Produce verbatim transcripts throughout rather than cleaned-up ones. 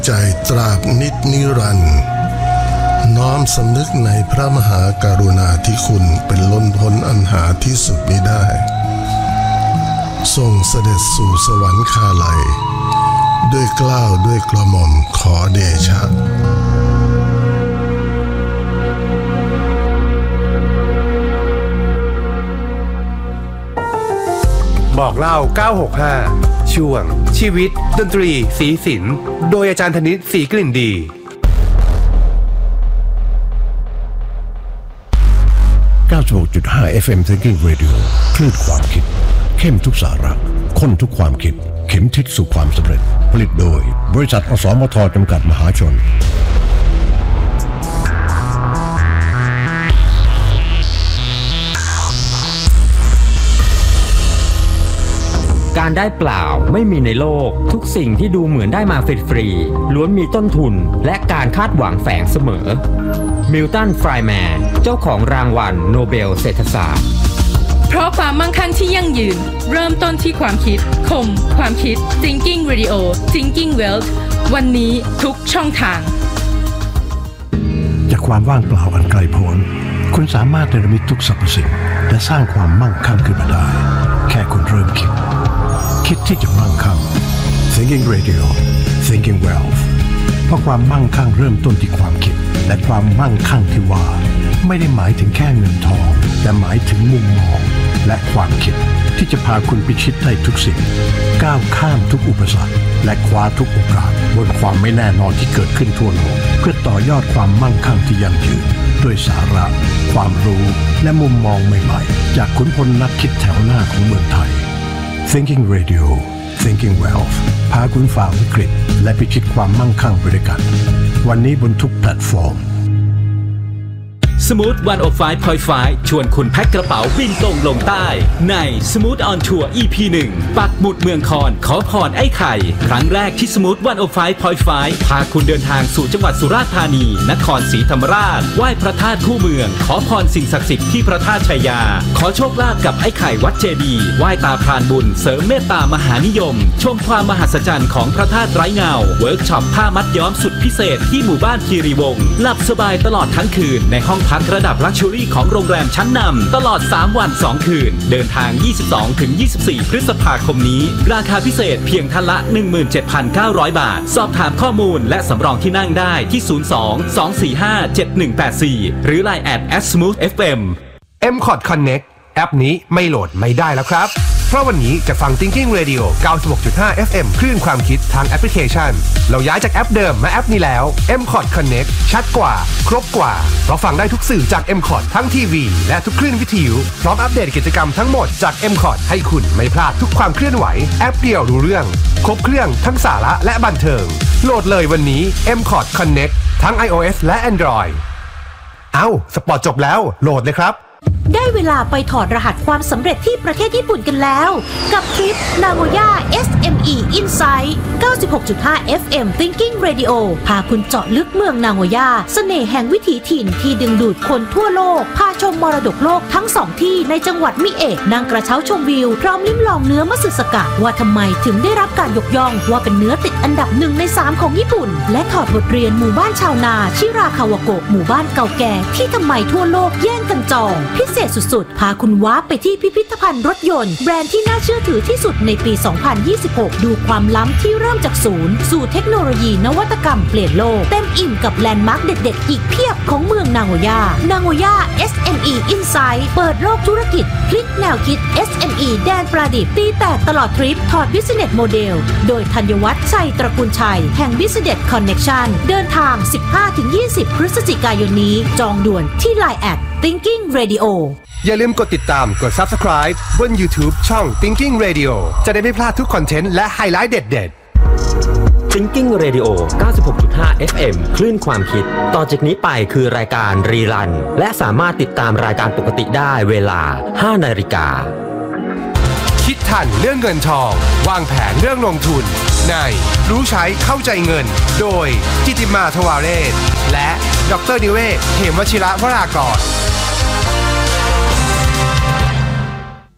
ใจตราบนิจนิรันดร์น้อมสำนึกในพระมหากรุณาธิคุณเป็นล้นพ้นอันหาที่สุดมิได้ทรงเสด็จสู่สวรรคาลัยด้วยเกล้าด้วยกระหม่อมขอเดชะบอกเล่าเก้าหกห้าช่วงชีวิตดนตรีสีศิลป์โดยอาจารย์ธนิต ศรีกลิ่นดีเก้าสิบหกจุดห้า เอฟ เอ็ม Thinking Radio คลื่นความคิดเข้มทุกสาระข้นทุกความคิดเข็มทิศสู่ความสำเร็จผลิตโดยบริษัทอสมทจำกัดมหาชนการได้เปล่าไม่มีในโลกทุกสิ่งที่ดูเหมือนได้มาฟรีๆล้วนมีต้นทุนและการคาดหวังแฝงเสมอมิลตัน ไฟร์แมนเจ้าของรางวัลโนเบลเศรษฐศาสตร์เพราะความมั่งคั่งที่ยั่งยืนเริ่มต้นที่ความคิดคมความคิด Thinking Radio Thinking Wealth วันนี้ทุกช่องทางจากความว่างเปล่าอันไกลโพ้นคุณสามารถเนรมิตทุกสรรพสิ่งและสร้างความมั่งคั่งขึ้นมาได้แค่คุณเริ่มคิดคิดที่จะมั่งคั่ง Thinking Radio Thinking Wealth เพราะความมั่งคั่งเริ่มต้นที่ความคิดและความมั่งคั่งที่ว่าไม่ได้หมายถึงแค่เงินทองแต่หมายถึงมุมมองและความคิดที่จะพาคุณพิชิตได้ทุกสิ่งก้าวข้ามทุกอุปสรรคและคว้าทุกโอกาสบนความไม่แน่นอนที่เกิดขึ้นทั่วโลกเพื่อต่อยอดความมั่งคั่งที่ยั่งยืนด้วยสาระความรู้และมุมมองใหม่ๆจากขุนพลนักคิดแถวหน้าของเมืองไทย Thinking Radio Thinking Wealth พาคุณฝ่าวิกฤตและพิชิตความมั่งคั่งไปด้วยกันวันนี้บนทุกแพลตฟอร์ม Smooth หนึ่งศูนย์ห้าจุดห้า ชวนคุณแพ็คกระเป๋าบินตรงลงใต้ใน Smooth on Tour อี พี หนึ่ง ปักหมุดเมืองคอนขอพรไอ้ไข่ครั้งแรกที่ Smooth หนึ่งศูนย์ห้าจุดห้า พาคุณเดินทางสู่จังหวัดสุราษฎร์ธานีนครศรีธรรมราชไหว้พระธาตุคู่เมืองขอพรสิ่งศักดิ์สิทธิ์ที่พระธาตุชัยยาขอโชคลาภกับไอ้ไข่วัดเจดีย์ไหว้ตาพรานบุญเสริมเมตตามหานิยมชมความมหัศจรรย์ของพระธาตุไร้เงาเวิร์กช็อปผ้ามัดย้อมสุดพิเศษที่หมู่บ้านคีรีวงศ์หลับสบายตลอดทั้งคืนในห้องพักระดับลักชัวรี่ของโรงแรมชั้นนำตลอดสามวันสองคืนเดินทาง ยี่สิบสองถึงยี่สิบสี่ พฤษภาคมนี้ราคาพิเศษเพียงท่านละ หนึ่งหมื่นเจ็ดพันเก้าร้อย บาทสอบถามข้อมูลและสำรองที่นั่งได้ที่ ศูนย์ สอง สอง สี่ ห้า เจ็ด หนึ่ง แปด สี่ หรือ ไลน์ แอท แอท สมูท เอฟ เอ็มเอ็ม คอร์ด Connect แอปนี้ไม่โหลดไม่ได้แล้วครับเพราะวันนี้จะฟัง Thinking Radio เก้าสิบหกจุดห้า เอฟ เอ็ม คลื่นความคิดทางแอปพลิเคชันเราย้ายจากแอปเดิมมาแอปนี้แล้ว เอ็ม คอร์ด Connect ชัดกว่าครบกว่าเพราะฟังได้ทุกสื่อจาก เอ็ม คอร์ด ทั้งทีวีและทุกคลื่นวิทยุพร้อมอัปเดตกิจกรรมทั้งหมดจาก เอ็ม คอร์ด ให้คุณไม่พลาดทุกความเคลื่อนไหวแอปเดียวรู้เรื่องครบเครื่องทั้งสาระและบันเทิงโหลดเลยวันนี้ เอ็ม คอร์ด Connect ทั้ง iOS และ Android เอ้าสปอร์ตจบแล้วโหลดเลยครับได้เวลาไปถอดรหัสความสำเร็จที่ประเทศญี่ปุ่นกันแล้วกับทริป Nagoya เอส เอ็ม อี Insight เก้าสิบหกจุดห้า เอฟ เอ็ม Thinking Radio พาคุณเจาะลึกเมืองนาโกย่าเสน่ห์แห่งวิถีถิ่นที่ดึงดูดคนทั่วโลกพาชมมรดกโลกทั้งสองที่ในจังหวัดมิเอะนั่งกระเช้าชมวิวพร้อมลิ้มลองเนื้อมัตสึสกะว่าทำไมถึงได้รับการยกย่องว่าเป็นเนื้อติดอันดับหนึ่งในสามของญี่ปุ่นและถอดบทเรียนหมู่บ้านชาวนาชิราคาวาโกะหมู่บ้านเก่าแก่ที่ทำไมทั่วโลกแย่งกันจองพิเศษสุดๆพาคุณว้าไปที่พิพิธภัณฑ์รถยนต์แบรนด์ที่น่าเชื่อถือที่สุดในปี สองพันยี่สิบหก ดูความล้ำที่เริ่มจากศูนย์สู่เทคโนโลยีนวัตกรรมเปลี่ยนโลกเต็มอิ่มกับแลนด์มาร์คเด็ดๆอีกเพียบของเมืองนาโกย่านาโกย่า เอส เอ็ม อี Insight เปิดโลกธุรกิจพลิกแนวคิด เอส เอ็ม อี แดนประดิษฐ์ตีแตกตลอดทริปถอด Business Model โดยธัญวัฒน์ชัยตระกูลชัยแห่ง Business Connection เดินทาง สิบห้าถึงยี่สิบ พฤศจิกายนนี้จองด่วนที่ ไลน์ แอท Thinking Radio อย่าลืมกดติดตามกด Subscribe บน YouTube ช่อง Thinking Radio จะได้ไม่พลาดทุกคอนเทนต์และไฮไลท์เด็ดๆ Thinking Radio เก้าสิบหกจุดห้า เอฟ เอ็ม คลื่นความคิดต่อจากนี้ไปคือรายการรีรันและสามารถติดตามรายการปกติได้เวลา ห้านาฬิกาคิดทันเรื่องเงินทองวางแผนเรื่องลงทุนในรู้ใช้เข้าใจเงินโดยจิติมาทวาเรศและดร.นิเวศน์เหมวชิระวรากร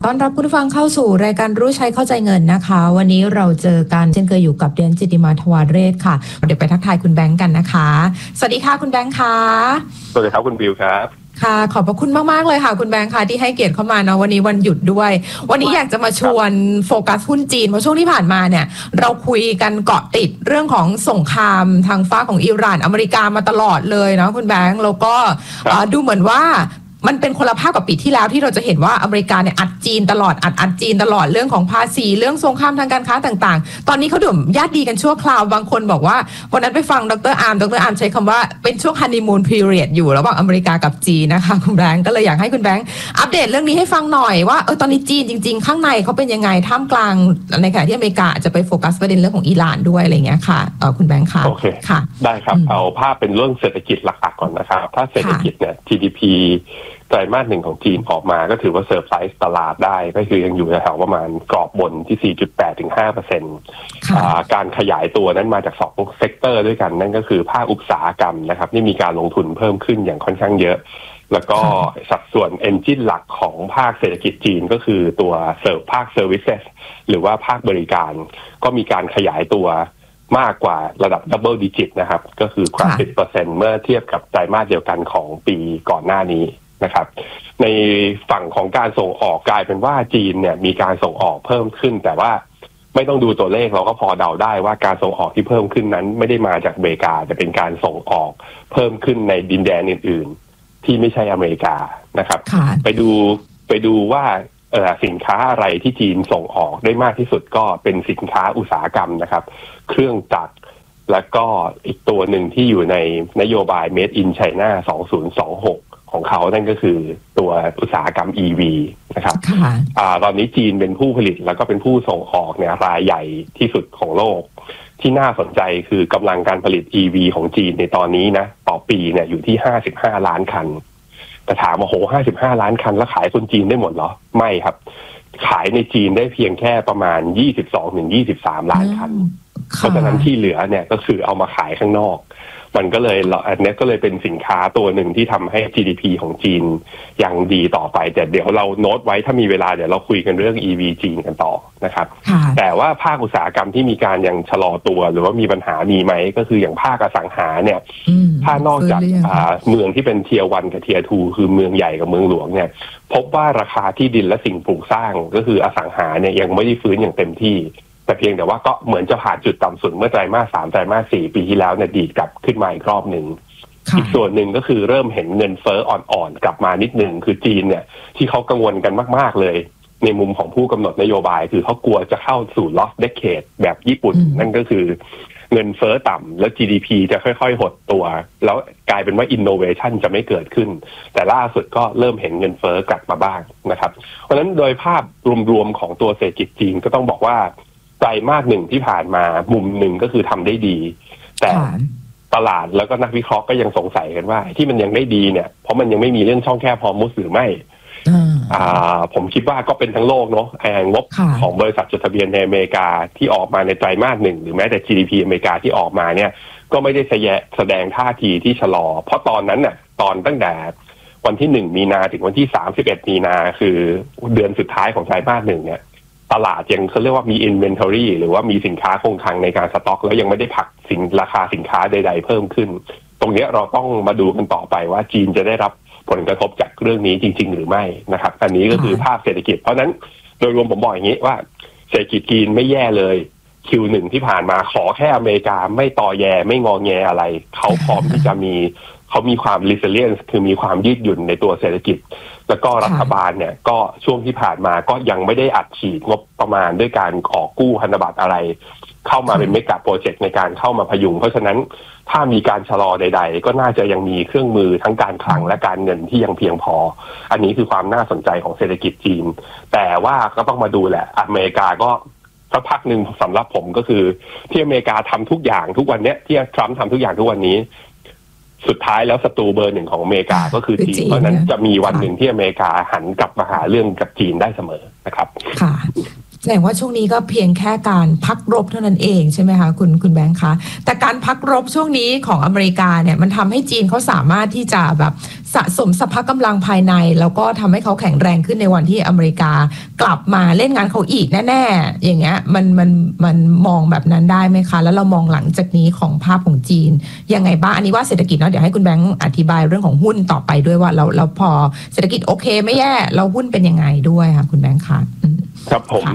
ต้อนรับคุณผู้ฟังเข้าสู่รายการรู้ใช้เข้าใจเงินนะคะวันนี้เราเจอกันเช่นเคยอยู่กับเดียนจิตติมาทวารเรศค่ะเดี๋ยวไปทักทายคุณแบงค์กันนะคะสวัสดีค่ะคุณแบงค์ค่ะสวัสดีครับคุณบิวครับค่ะขอบพระคุณมากๆเลยค่ะคุณแบงค์ค่ะที่ให้เกียรติเข้ามาเนาะวันนี้วันหยุดด้วยวันนี้อยากจะมาชวนโฟกัสหุ้นจีนเพราะช่วงที่ผ่านมาเนี่ยเราคุยกันเกาะติดเรื่องของสงครามทางฝั่งของอิหร่านอเมริกามาตลอดเลยเนาะคุณแบงค์แล้วก็ดูเหมือนว่ามันเป็นคนละภาพกับปีที่แล้วที่เราจะเห็นว่าอเมริกาเนี่ยอัดจีนตลอดอัดอัดจีนตลอดเรื่องของภาษีเรื่องสงครามทางการค้าต่างๆตอนนี้เขาดูญาติดีกันชั่วคราวบางคนบอกว่าวันนั้นไปฟังดร.อาร์มดร.อาร์มใช้คำว่าเป็นช่วงฮันนีมูนพีเรียดอยู่ระหว่างอเมริกากับจีนนะคะคุณแบงค์ก็เลยอยากให้คุณแบงค์อัปเดตเรื่องนี้ให้ฟังหน่อยว่าเออตอนนี้จีนจริงๆข้างในเขาเป็นยังไงท่ามกลางในขณะที่อเมริกาจะไปโฟกัสประเด็นเรื่องของอิหร่านด้วยอะไรเงี้ยค่ะเออคุณแบงค์ค่ะโอเคค่ะได้ครับเอาภาพเป็นเรื่องเศรษฐกิจหลักๆก่อนนะครับถ้าเศรษฐกิจเนี่ย จี ดี พี ไตรมาสหนึ่งของจีนออกมาก็ถือว่าเซอร์ไพรส์ตลาดได้ก็คือยังอยู่แถวประมาณกรอบบนที่ สี่จุดแปดถึงห้าเปอร์เซ็นต์ การขยายตัวนั้นมาจากสองเซกเตอร์ด้วยกันนั่นก็คือภาคอุตสาหกรรมนะครับนี่มีการลงทุนเพิ่มขึ้นอย่างค่อนข้างเยอะแล้วก็สัดส่วนเอนจินหลักของภาคเศรษฐกิจจีนก็คือตัวเซิร์ฟภาคเซอร์วิสเซสหรือว่าภาคบริการก็มีการขยายตัวมากกว่าระดับดับเบิลดิจิตนะครับก็คือกว่า สิบเปอร์เซ็นต์ เมื่อเทียบกับไตรมาสเดียวกันของปีก่อนหน้านี้นะครับในฝั่งของการส่งออกกลายเป็นว่าจีนเนี่ยมีการส่งออกเพิ่มขึ้นแต่ว่าไม่ต้องดูตัวเลขเราก็พอเดาได้ว่าการส่งออกที่เพิ่มขึ้นนั้นไม่ได้มาจากอเมริกาแต่เป็นการส่งออกเพิ่มขึ้นในดินแดนอื่นๆที่ไม่ใช่อเมริกานะครับไปดูไปดูว่าเอ่อสินค้าอะไรที่จีนส่งออกได้มากที่สุดก็เป็นสินค้าอุตสาหกรรมนะครับเครื่องจักรแล้วก็อีกตัวหนึ่งที่อยู่ในนโยบาย Made in China สองพันยี่สิบหกของเขานั่นก็คือตัวอุตสาหกรรม อี วี นะครับอ่าตอนนี้จีนเป็นผู้ผลิตแล้วก็เป็นผู้ส่งออกเนี่ยรายใหญ่ที่สุดของโลกที่น่าสนใจคือกำลังการผลิต อี วี ของจีนในตอนนี้นะต่อปีเนี่ยอยู่ที่ห้าสิบห้าล้านคันแต่ถามว่าโหห้าสิบห้าล้านคันแล้วขายคนจีนได้หมดเหรอไม่ครับขายในจีนได้เพียงแค่ประมาณ ยี่สิบสองถึงยี่สิบสามล้านคันเพราะฉะนั้นที่เหลือเนี่ยก็คือเอามาขายข้างนอกมันก็เลยอันนี้ก็เลยเป็นสินค้าตัวหนึ่งที่ทำให้ จี ดี พี ของจีนยังดีต่อไปแต่เดี๋ยวเราโน้ตไว้ถ้ามีเวลาเดี๋ยวเราคุยกันเรื่อง อี วี จีนกันต่อนะครับแต่ว่าภาคอุตสาหกรรมที่มีการยังชะลอตัวหรือว่ามีปัญหามีไหมก็คืออย่างภาคอสังหาเนี่ยถ้านอกจากเมืองที่เป็นเทียร์วันกับเทียร์ทูคือเมืองใหญ่กับเมืองหลวงเนี่ยพบว่าราคาที่ดินและสิ่งปลูกสร้างก็คืออสังหาเนี่ยยังไม่ได้ฟื้นอย่างเต็มที่แต่เพียงแต่ว่าก็เหมือนจะผ่านจุดต่ำสุดเมื่อไตรมาสสามไตรมาสสี่ปีที่แล้วเนี่ยดีดกลับขึ้นมาอีกรอบหนึ่งอีกส่วนหนึ่งก็คือเริ่มเห็นเงินเฟ้ออ่อนๆกลับมานิดหนึ่งคือจีนเนี่ยที่เขากังวลกันมากๆเลยในมุมของผู้กำหนดนโยบายคือเขากลัวจะเข้าสู่ lost decade แบบญี่ปุ่นนั่นก็คือเงินเฟ้อต่ำแล้ว จี ดี พี จะค่อยๆหดตัวแล้วกลายเป็นว่า innovation จะไม่เกิดขึ้นแต่ล่าสุดก็เริ่มเห็นเงินเฟ้อกลับมาบ้างนะครับเพราะฉะนั้นโดยภาพรวมๆของตัวเศรษฐกิจจีนก็ต้องบอกว่าไตรมาสหนึ่งที่ผ่านมามุมหนึ่งก็คือทำได้ดีแต่ตลาดแล้วก็นักวิเคราะห์ก็ยังสงสัยกันว่าที่มันยังได้ดีเนี่ยเพราะมันยังไม่มีเรื่องช่องแคบฮอร์มุสหรือไม่อ่าผมคิดว่าก็เป็นทั้งโลกเนาะแองงบของบริษัทจดทะเบียนในอเมริกาที่ออกมาในไตรมาสหนึ่งหรือแม้แต่ จี ดี พี อเมริกาที่ออกมาเนี่ยก็ไม่ได้แสดงท่าทีที่ชะลอเพราะตอนนั้นน่ะตอนตั้งแต่วันที่หนึ่งมีนาถึงวันที่สามสิบเอ็ดมีนาคือเดือนสุดท้ายของไตรมาสหนึ่งเนี่ยตลาดยังเขาเรียกว่ามี inventory หรือว่ามีสินค้าคงคลังในการสต็อกแล้วยังไม่ได้ผลักสินราคาสินค้าใดๆเพิ่มขึ้นตรงนี้เราต้องมาดูกันต่อไปว่าจีนจะได้รับผลกระทบจากเรื่องนี้จริงๆหรือไม่นะครับอันนี้ก็คือภาพเศรษฐกิจเพราะนั้นโดยรวมผมบอกอย่างนี้ว่าเศรษฐกิจจีนไม่แย่เลย คิว หนึ่ง ที่ผ่านมาขอแค่อเมริกาไม่ตอแยไม่งอแงอะไรเขาพร้อมที่จะมีเขามีความ resilience คือมีความยืดหยุ่นในตัวเศรษฐกิจแล้วก็รัฐบาลเนี่ยก็ช่วงที่ผ่านมาก็ยังไม่ได้อัดฉีดงบประมาณด้วยการออกกู้พันธบัตรอะไรเข้ามาเป็นเมกะโปรเจกต์ในการเข้ามาพยุงเพราะฉะนั้นถ้ามีการชะลอใดๆก็น่าจะยังมีเครื่องมือทั้งการคลังและการเงินที่ยังเพียงพออันนี้คือความน่าสนใจของเศรษฐกิจจีนแต่ว่าก็ต้องมาดูแหละอเมริกาก็สักพักหนึ่งสำหรับผมก็คือที่อเมริกาทำทุกอย่างทุกวันนี้ที่ทรัมป์ทำทุกอย่างทุกวันนี้สุดท้ายแล้วศัตรูเบอร์หนึ่งของอเมริกาก็คือจีนเพราะนั้นจะมีวันหนึ่งที่อเมริกาหันกลับมาหาเรื่องกับจีนได้เสมอนะครับค่ะแสดงว่าช่วงนี้ก็เพียงแค่การพักรบเท่านั้นเองใช่ไหมคะคุณคุณแบงค์คะแต่การพักรบช่วงนี้ของอเมริกาเนี่ยมันทำให้จีนเขาสามารถที่จะแบบสะสมสภาพกำลังภายในแล้วก็ทำให้เขาแข็งแรงขึ้นในวันที่อเมริกากลับมาเล่นงานเขาอีกแน่ๆอย่างเงี้ยมันมันมันมองแบบนั้นได้ไหมคะแล้วเรามองหลังจากนี้ของภาพของจีนยังไงบ้างอันนี้ว่าเศรษฐกิจเนาะเดี๋ยวให้คุณแบงค์อธิบายเรื่องของหุ้นต่อไปด้วยว่าเราเราพอเศรษฐกิจโอเคไม่แย่เราหุ้นเป็นยังไงด้วยค่ะคุณแบงค์คะครับผม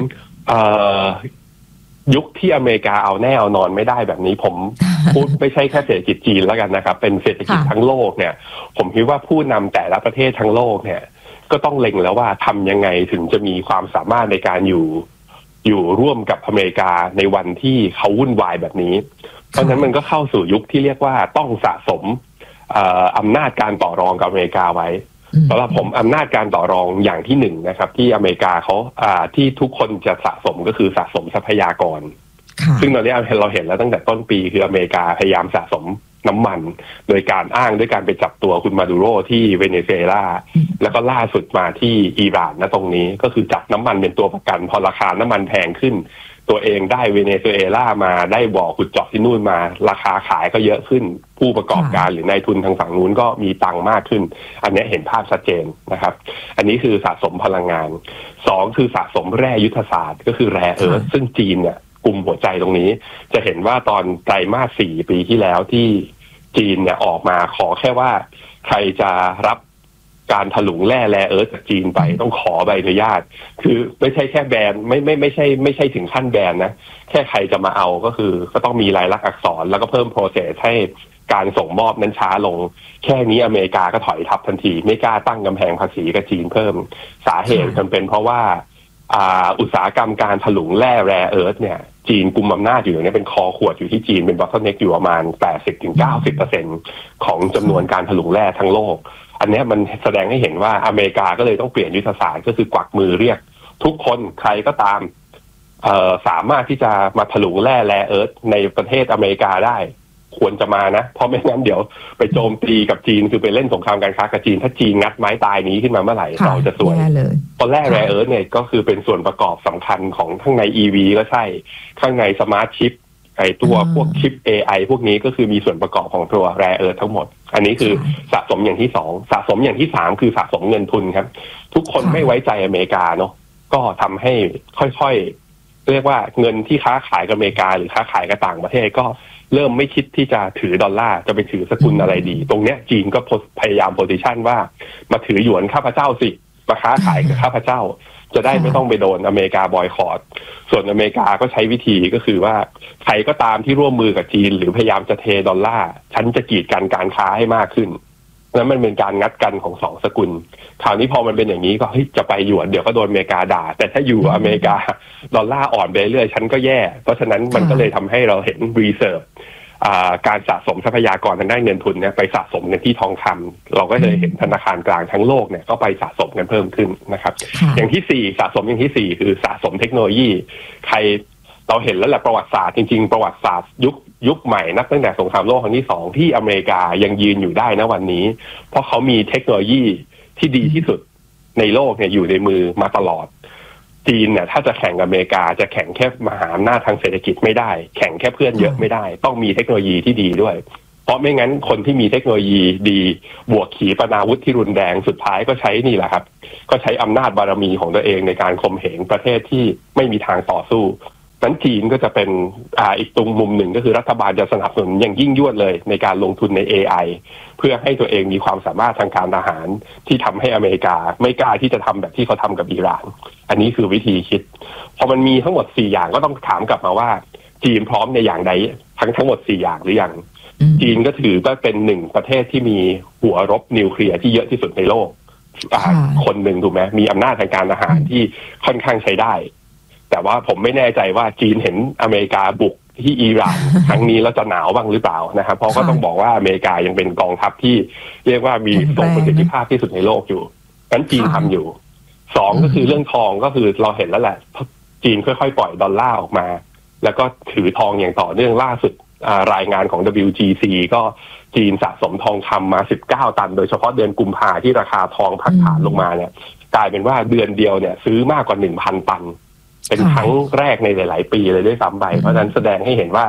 ยุคที่อเมริกาเอาแน่เอานอนไม่ได้แบบนี้ผมพูดไม่ใช่แค่เศรษฐกิจจีนแล้วกันนะครับเป็นเศรษฐกิจทั้งโลกเนี่ยผมคิดว่าผู้นำแต่ละประเทศทั้งโลกเนี่ยก็ต้องเล็งแล้วว่าทำยังไงถึงจะมีความสามารถในการอยู่อยู่ร่วมกับอเมริกาในวันที่เขาวุ่นวายแบบนี้เพราะฉะนั้นมันก็เข้าสู่ยุคที่เรียกว่าต้องสะสมอำนาจการต่อรองกับอเมริกาไว้สำหรับผมอำนาจการต่อรองอย่างที่หนึ่งนะครับที่อเมริกาเขาที่ทุกคนจะสะสมก็คือสะสมทรัพยากรซึ่งตอนนี้เราเห็นแล้วตั้งแต่ต้นปีคืออเมริกาพยายามสะสมน้ำมันโดยการอ้างด้วยการไปจับตัวคุณมาดูโรที่เวเนซุเอลาแล้วก็ล่าสุดมาที่อิหร่านนะตรงนี้ก็คือจับน้ำมันเป็นตัวประกันพอราคาน้ำมันแพงขึ้นตัวเองได้เวเนซุเอลามาได้บ่อขุดเจาะที่นู่นมาราคาขายก็เยอะขึ้นผู้ประกอบการหรือนายทุนทางฝั่งนู้นก็มีตังค์มากขึ้นอันนี้เห็นภาพชัดเจนนะครับอันนี้คือสะสมพลังงานสองคือสะสมแร่ยุทธศาสตร์ก็คือแร่เอิร์ธซึ่งจีนเนี่ยกลุ่มหัวใจตรงนี้จะเห็นว่าตอนไตรมาสสี่ปีที่แล้วที่จีนเนี่ยออกมาขอแค่ว่าใครจะรับการถลุงแร่แร่เอิร์ธจากจีนไปต้องขอใบอนุญาตคือไม่ใช่แค่แบนไม่ไม่ไม่ใช่ไม่ใช่ถึงขั้นแบนนะแค่ใครจะมาเอาก็คือก็ต้องมีลายลักษณ์อักษรแล้วก็เพิ่มโปรเซสให้การส่งมอบนั้นช้าลงแค่นี้อเมริกาก็ถอยทับทันทีไม่กล้าตั้งกำแพงภาษีกับจีนเพิ่มสาเหตุมันเป็นเพราะว่าอ่าอุตสาหกรรมการถลุงแร่แร่เอิร์ธเนี่ยจีนกุมอำนาจอยู่อย่างนี้เป็นคอขวดอยู่ที่จีนเป็นบอทเทิลเน็กอยู่ประมาณ แปดสิบถึงเก้าสิบเปอร์เซ็นต์ ของจำนวนการถลุงแร่ทั้งโลกอันนี้มันแสดงให้เห็นว่าอเมริกาก็เลยต้องเปลี่ยนยุทธศาสตร์ก็คือกวักมือเรียกทุกคนใครก็ตามเอ่อสามารถที่จะมาถลุงแร่แร่เอิร์ธในประเทศอเมริกาได้ควรจะมานะเพราะไม่งั้นเดี๋ยวไปโจมตีกับจีนคือไปเล่นสงครามการค้ากับจีนถ้าจีนงัดไม้ตายนี้ขึ้นมาเมื่อไหร่เราจะสวยเพราะแร่แร่เอิร์ธเนี่ยก็คือเป็นส่วนประกอบสำคัญของข้างใน อี วี ก็ใช่ข้างในสมาร์ทชิปไอตัวพวกชิป เอ ไอ พวกนี้ก็คือมีส่วนประกอบของตัวแร่เอิร์ธทั้งหมดอันนี้คือสะสมอย่างที่สองสะสมอย่างที่สามคือสะสมเงินทุนครับทุกคนไม่ไว้ใจอเมริกาเนาะก็ทำให้ค่อยๆเรียกว่าเงินที่ค้าขายกับอเมริกาหรือค้าขายกับต่างประเทศก็เริ่มไม่คิดที่จะถือดอลลาร์จะไปถือสกุลอะไรดีตรงเนี้ยจีนก็พยายามโพซิชันว่ามาถือหยวนข้าพเจ้าสิมาค้าขายกับข้าพเจ้าจะได้ไม่ต้องไปโดนอเมริกาบอยคอตส่วนอเมริกาก็ใช้วิธีก็คือว่าใครก็ตามที่ร่วมมือกับจีนหรือพยายามจะเทดอลลาร์ฉันจะกีดกันการค้าให้มากขึ้นนั้นมันเป็นการงัดกันของสองสกุลคราวนี้พอมันเป็นอย่างนี้ก็เฮ้ยจะไปหยวนเดี๋ยวก็โดนอเมริกาด่าแต่ถ้าอยู่อเมริกาดอลลาร์อ่อนไปเรื่อยฉันก็แย่เพราะฉะนั้นมันก็เลยทำให้เราเห็นรีเซิร์ฟการสะสมทรัพยากรทางด้านเงินทุนเนี่ยไปสะสมกันที่ทองคำเราก็เลยเห็นธนาคารกลางทั้งโลกเนี่ยก็ไปสะสมกันเพิ่มขึ้นนะครับอย่างที่สี่สะสมอย่างที่สี่คือสะสมเทคโนโลยีใครเราเห็นแล้วแหละประวัติศาสตร์จริงๆประวัติศาสตร์ยุคยุคใหม่นับตั้งแต่สงครามโลกครั้งที่สองที่อเมริกายังยืนอยู่ได้นะวันนี้เพราะเขามีเทคโนโลยีที่ดีที่สุดในโลกเนี่ยอยู่ในมือมาตลอดจีนเนี่ยถ้าจะแข่งอเมริกาจะแข่งแค่มหาอำนาจทางเศรษฐกิจไม่ได้แข่งแค่เพื่อนเยอะไม่ได้ต้องมีเทคโนโลยีที่ดีด้วยเพราะไม่งั้นคนที่มีเทคโนโลยีดีบวกขีปนาวุธที่รุนแรงสุดท้ายก็ใช้นี่แหละครับก็ใช้อำนาจบารมีของตัวเองในการข่มเหงประเทศที่ไม่มีทางต่อสู้นั้นจีนก็จะเป็นอ่าอีกตรงมุมหนึ่งก็คือรัฐบาลจะสนับสนุนอย่างยิ่งยวดเลยในการลงทุนใน เอ ไอ เพื่อให้ตัวเองมีความสามารถทางการทหารที่ทำให้อเมริกาไม่กล้าที่จะทำแบบที่เขาทำกับอิหร่านอันนี้คือวิธีคิดพอมันมีทั้งหมดสี่อย่างก็ต้องถามกลับมาว่าจีนพร้อมในอย่างใดทั้งทั้งหมดสี่อย่างหรือยังจีนก็ถือว่าเป็นหนึ่งประเทศที่มีหัวรบนิวเคลียร์ที่เยอะที่สุดในโลกคนหนึ่งถูกไหมมีอำนาจทางการทหารที่ค่อนข้างใช้ได้แต่ว่าผมไม่แน่ใจว่าจีนเห็นอเมริกาบุกที่อิหร่านครั้งนี้แล้วจะหนาวบ้างหรือเปล่านะครับเพราะก็ต้องบอกว่าอเมริกายังเป็นกองทัพที่เรียกว่ามีทรงประสิทธิภาพที่สุดในโลกอยู่งั้นจีนทำอยู่สองก็คือเรื่องทองก็คือเราเห็นแล้วแหละจีนค่อยๆปล่อยดอลลาร์ออกมาแล้วก็ถือทองอย่างต่อเนื่องล่าสุดรายงานของ ดับเบิลยู จี ซี ก็จีนสะสมทองคำมาสิบเก้าตันโดยเฉพาะเดือนกุมภาที่ราคาทองพักฐานลงมาเนี่ยกลายเป็นว่าเดือนเดียวเนี่ยซื้อมากกว่า หนึ่งพัน ตันเป็นครั้งแรกในหลายๆปีเลยด้วยซ้ำไปเพราะฉะนั้นแสดงให้เห็นว่า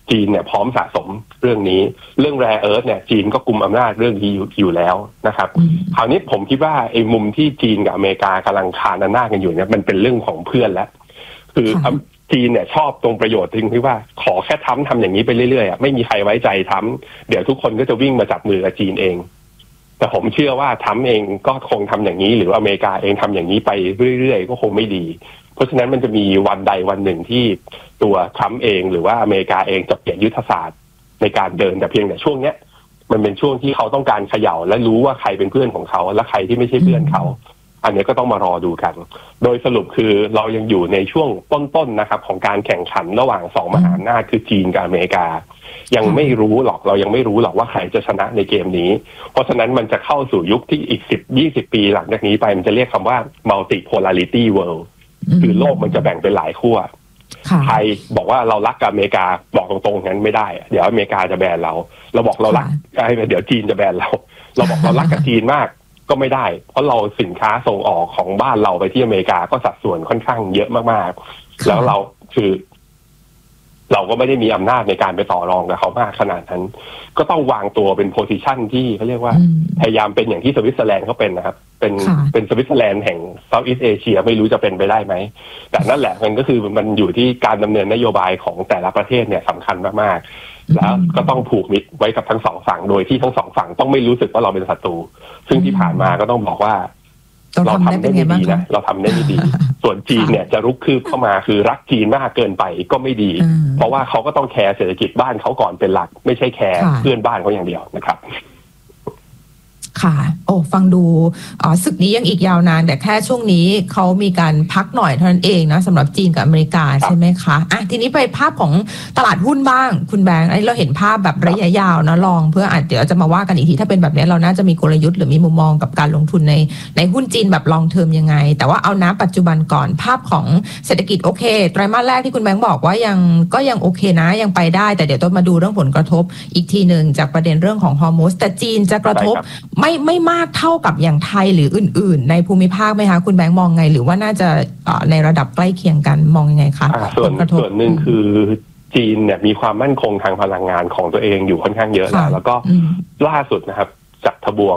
จีนเนี่ยพร้อมสะสมเรื่องนี้เรื่องแรร์เอิร์ธเนี่ยจีนก็กุมอำนาจเรื่องนี้อยู่แล้วนะครับคราวนี้ผมคิดว่าไอ้มุมที่จีนกับอเมริกากำลังคานอำนาจกันอยู่เนี่ยมันเป็นเรื่องของเพื่อนแล้วคือจีนเนี่ยชอบตรงประโยชน์ที่ว่าขอแค่ทำทำอย่างนี้ไปเรื่อยๆไม่มีใครไว้ใจทำเดี๋ยวทุกคนก็จะวิ่งมาจับมือกับจีนเองแต่ผมเชื่อว่าทำเองก็คงทำอย่างนี้หรืออเมริกาเองทำอย่างนี้ไปเรื่อยๆก็คงไม่ดีเพราะฉะนั้นมันจะมีวันใดวันหนึ่งที่ตัวทรัมป์เองหรือว่าอเมริกาเองจะเปลี่ยนยุทธศาสตร์ในการเดินแต่เพียงแต่ช่วงเนี้ยมันเป็นช่วงที่เขาต้องการเขย่าและรู้ว่าใครเป็นเพื่อนของเขาและใครที่ไม่ใช่เพื่อนเขาอันนี้ก็ต้องมารอดูกันโดยสรุปคือเรายังอยู่ในช่วงต้นๆนะครับของการแข่งขันระหว่างสองมหาอำนาจคือจีนกับอเมริกายังไม่รู้หรอกเรายังไม่รู้หรอกว่าใครจะชนะในเกมนี้เพราะฉะนั้นมันจะเข้าสู่ยุคที่อีกสิบ ยี่สิบปีหลังจากนี้ไปมันจะเรียกคำว่า multipolarity world คือโลกมันจะแบ่งเป็นหลายขั้วใครบอกว่าเรารักกับอเมริกาบอกตรงๆงั้นไม่ได้เดี๋ยวอเมริกาจะแบนเราเราบอกเรารักเดี๋ยวจีนจะแบนเราเราบอกเรารักกับจีนมากก็ไม่ได้เพราะเราสินค้าส่งออกของบ้านเราไปที่อเมริกาก็สัดส่วนค่อนข้างเยอะมากๆแล้วเราคือเราก็ไม่ได้มีอำนาจในการไปต่อรองกับเขามากขนาดนั้นก็ต้องวางตัวเป็นโพซิชันที่เขาเรียกว่าพยายามเป็นอย่างที่สวิตเซอร์แลนด์เขาเป็นนะครับเป็นเป็นสวิตเซอร์แลนด์แห่งเซาท์อีสต์เอเชียไม่รู้จะเป็นไปได้ไหมแต่นั่นแหละมันก็คือมันอยู่ที่การดำเนินนโยบายของแต่ละประเทศเนี่ยสำคัญมากๆแล้วก็ต้องผูกมิตรไว้กับทั้งสองฝั่งโดยที่ทั้งสองฝั่งต้องไม่รู้สึกว่าเราเป็นศัตรูซึ่งที่ผ่านมาก็ต้องบอกว่าเราทำได้ไม่ดีนะเราทำได้ไม่ดีส่วนจีนเนี่ยจะรุกคืบเข้ามาคือรักจีนมากเกินไปก็ไม่ดีเพราะว่าเขาก็ต้องแคร์เศรษฐกิจบ้านเขาก่อนเป็นหลักไม่ใช่แคร์เพื่อนบ้านเขาอย่างเดียวนะครับค่ะโอ้ฟังดูอ๋อศึกนี้ยังอีกยาวนานแต่แค่ช่วงนี้เขามีการพักหน่อยเท่านั้นเองนะสำหรับจีนกับอเมริกาใช่ไหมคะอ่ะทีนี้ไปภาพของตลาดหุ้นบ้างคุณแบงค์อันนี้เราเห็นภาพแบบระยะยาวนะลองเพื่ออาจเดี๋ยวจะมาว่ากันอีกทีถ้าเป็นแบบนี้เราน่าจะมีกลยุทธ์หรือมีมุมมองกับการลงทุนในในหุ้นจีนแบบลองเทอมยังไงแต่ว่าเอาน้ำปัจจุบันก่อนภาพของเศรษฐกิจโอเคไตรมาสแรกที่คุณแบงค์บอกว่ายังก็ยังโอเคนะยังไปได้แต่เดี๋ยวต้องมาดูเรื่องผลกระทบอีกทีนึงจากประเด็นเรื่องของฮอร์โมนแต่จีนจะกระทบไม่ไม่มากเท่ากับอย่างไทยหรืออื่นๆในภูมิภาคไหมคะคุณแบงค์มองไงหรือว่าน่าจะในระดับใกล้เคียงกันมองยังไงคะส่วนส่วนหนึ่งคือจีนเนี่ยมีความมั่นคงทางพลังงานของตัวเองอยู่ค่อนข้างเยอะแล้วแล้วก็ล่าสุดนะครับจากทบวง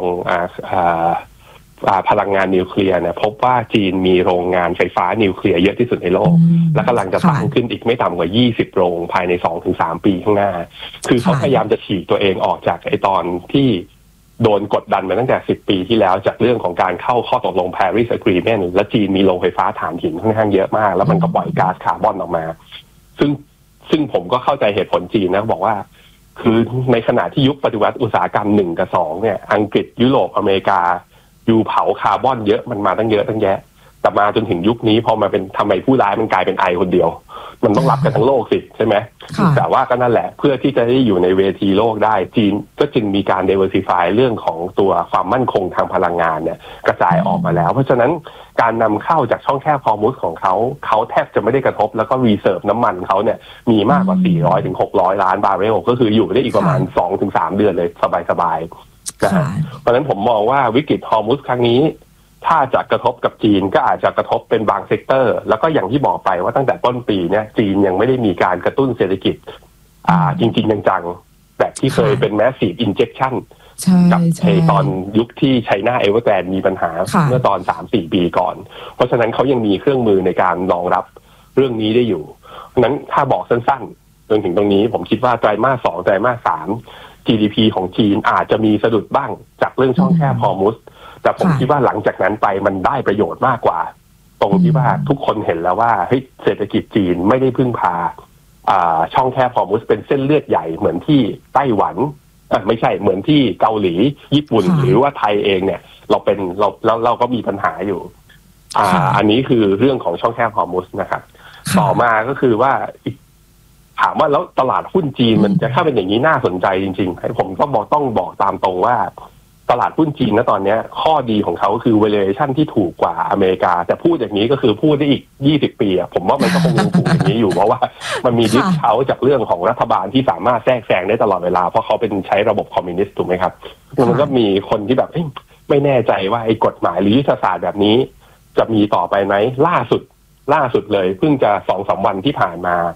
พลังงานนิวเคลียร์เนี่ยพบว่าจีนมีโรงงานไฟฟ้านิวเคลียร์เยอะที่สุดในโลกและกำลังจะสร้างขึ้นอีกไม่ต่ำกว่ายี่สิบโรงภายใน สองถึงสาม ปีข้างหน้าคือเขาพยายามจะฉีกตัวเองออกจากไอ้ตอนที่โดนกดดันมาตั้งแต่สิบปีที่แล้วจากเรื่องของการเข้าข้อตกลง Paris Agreement และจีนมีโรงไฟฟ้าถ่านหินค่อนข้างเยอะมากแล้วมันก็ปล่อยก๊าซคาร์บอนออกมาซึ่งซึ่งผมก็เข้าใจเหตุผลจีนนะบอกว่าคือในขณะที่ยุคปฏิวัติอุตสาหกรรมหนึ่งกับสองเนี่ยอังกฤษยุโรปอเมริกาอยู่เผาคาร์บอนเยอะมันมาตั้งเยอะตั้งแยะแต่มาจนถึงยุคนี้พอมาเป็นทำไมผู้ร้ายมันกลายเป็นไอคนเดียวมันต้องรับกันทั้งโลกสิใช่ไหมแต่ว่าก็นั่นแหละเพื่อที่จะได้อยู่ในเวทีโลกได้จีนก็จึงมีการ diversify เรื่องของตัวความมั่นคงทางพลังงานเนี่ยกระจายออกมาแล้วเพราะฉะนั้นการนำเข้าจากช่องแคบฮอร์มุสของเขาเขาแทบจะไม่ได้กระทบแล้วก็รีเซิร์ฟน้ำมันเขาเนี่ยมีมากกว่าสี่ร้อยถึงหกร้อยล้านบาร์เรลก็คืออยู่ได้อีกประมาณ สองถึงสาม เดือนเลยสบายๆนะฮะเพราะฉะนั้นผมมองว่าวิกฤตฮอร์มุสครั้งนี้ถ้าจะกระทบกับจีนก็อาจจะกระทบเป็นบางเซกเตอร์แล้วก็อย่างที่บอกไปว่าตั้งแต่ต้นปีเนี่ยจีนยังไม่ได้มีการกระตุ้นเศรษฐกิจอ่าจริงๆจังๆแบบที่เคยเป็น massive injection กับในตอนยุคที่ไชน่าเอเวอร์แกรนด์มีปัญหาเมื่อตอน สามสี่ ปีก่อนเพราะฉะนั้นเขายังมีเครื่องมือในการรองรับเรื่องนี้ได้อยู่เพราะฉะนั้นถ้าบอกสั้นๆจนถึงตรงนี้ผมคิดว่าไตรมาสสองไตรมาสสาม จี ดี พี ของจีนอาจจะมีสะดุดบ้างจากเรื่องช่องแคบฮอร์มุสแต่ผมคิดว่าหลังจากนั้นไปมันได้ประโยชน์มากกว่าตรงที่ว่าทุกคนเห็นแล้วว่าเฮ้ยเศรษฐกิจจีนไม่ได้พึ่งพาช่องแคบฮอร์มุสเป็นเส้นเลือดใหญ่เหมือนที่ไต้หวันไม่ใช่เหมือนที่เกาหลีญี่ปุ่นหรือว่าไทยเองเนี่ยเราเป็นเราเราเราก็มีปัญหาอยู่อ่าอันนี้คือเรื่องของช่องแคบฮอร์มุสนะครับต่อมาก็คือว่าถามว่าแล้วตลาดหุ้นจีนมันจะถ้าเป็นอย่างนี้น่าสนใจจริงๆผมก็บอกต้องบอกตามตรงว่าตลาดหุ้นจีนนะตอนนี้ข้อดีของเขาคือ valuation ที่ถูกกว่าอเมริกาแต่พูดอย่างนี้ก็คือพูดได้อีกยี่สิบปีอ่ะผมว่ามันก็คงยังถูกอย่างนี้อยู่เพราะว่ามันมีดิสเคาท์จากเรื่องของรัฐบาลที่สามารถแทรกแซงได้ตลอดเวลาเพราะเขาเป็นใช้ระบบคอมมิวนิสต์ถูกไหมครับแล้วมันก็มีคนที่แบบไม่แน่ใจว่าไอ้กฎหมายหรือยุทธศาสตร์แบบนี้จะมีต่อไปไหมล่าสุดล่าสุดเลยเพิ่งจะ สองสาม วันที่ผ่านมา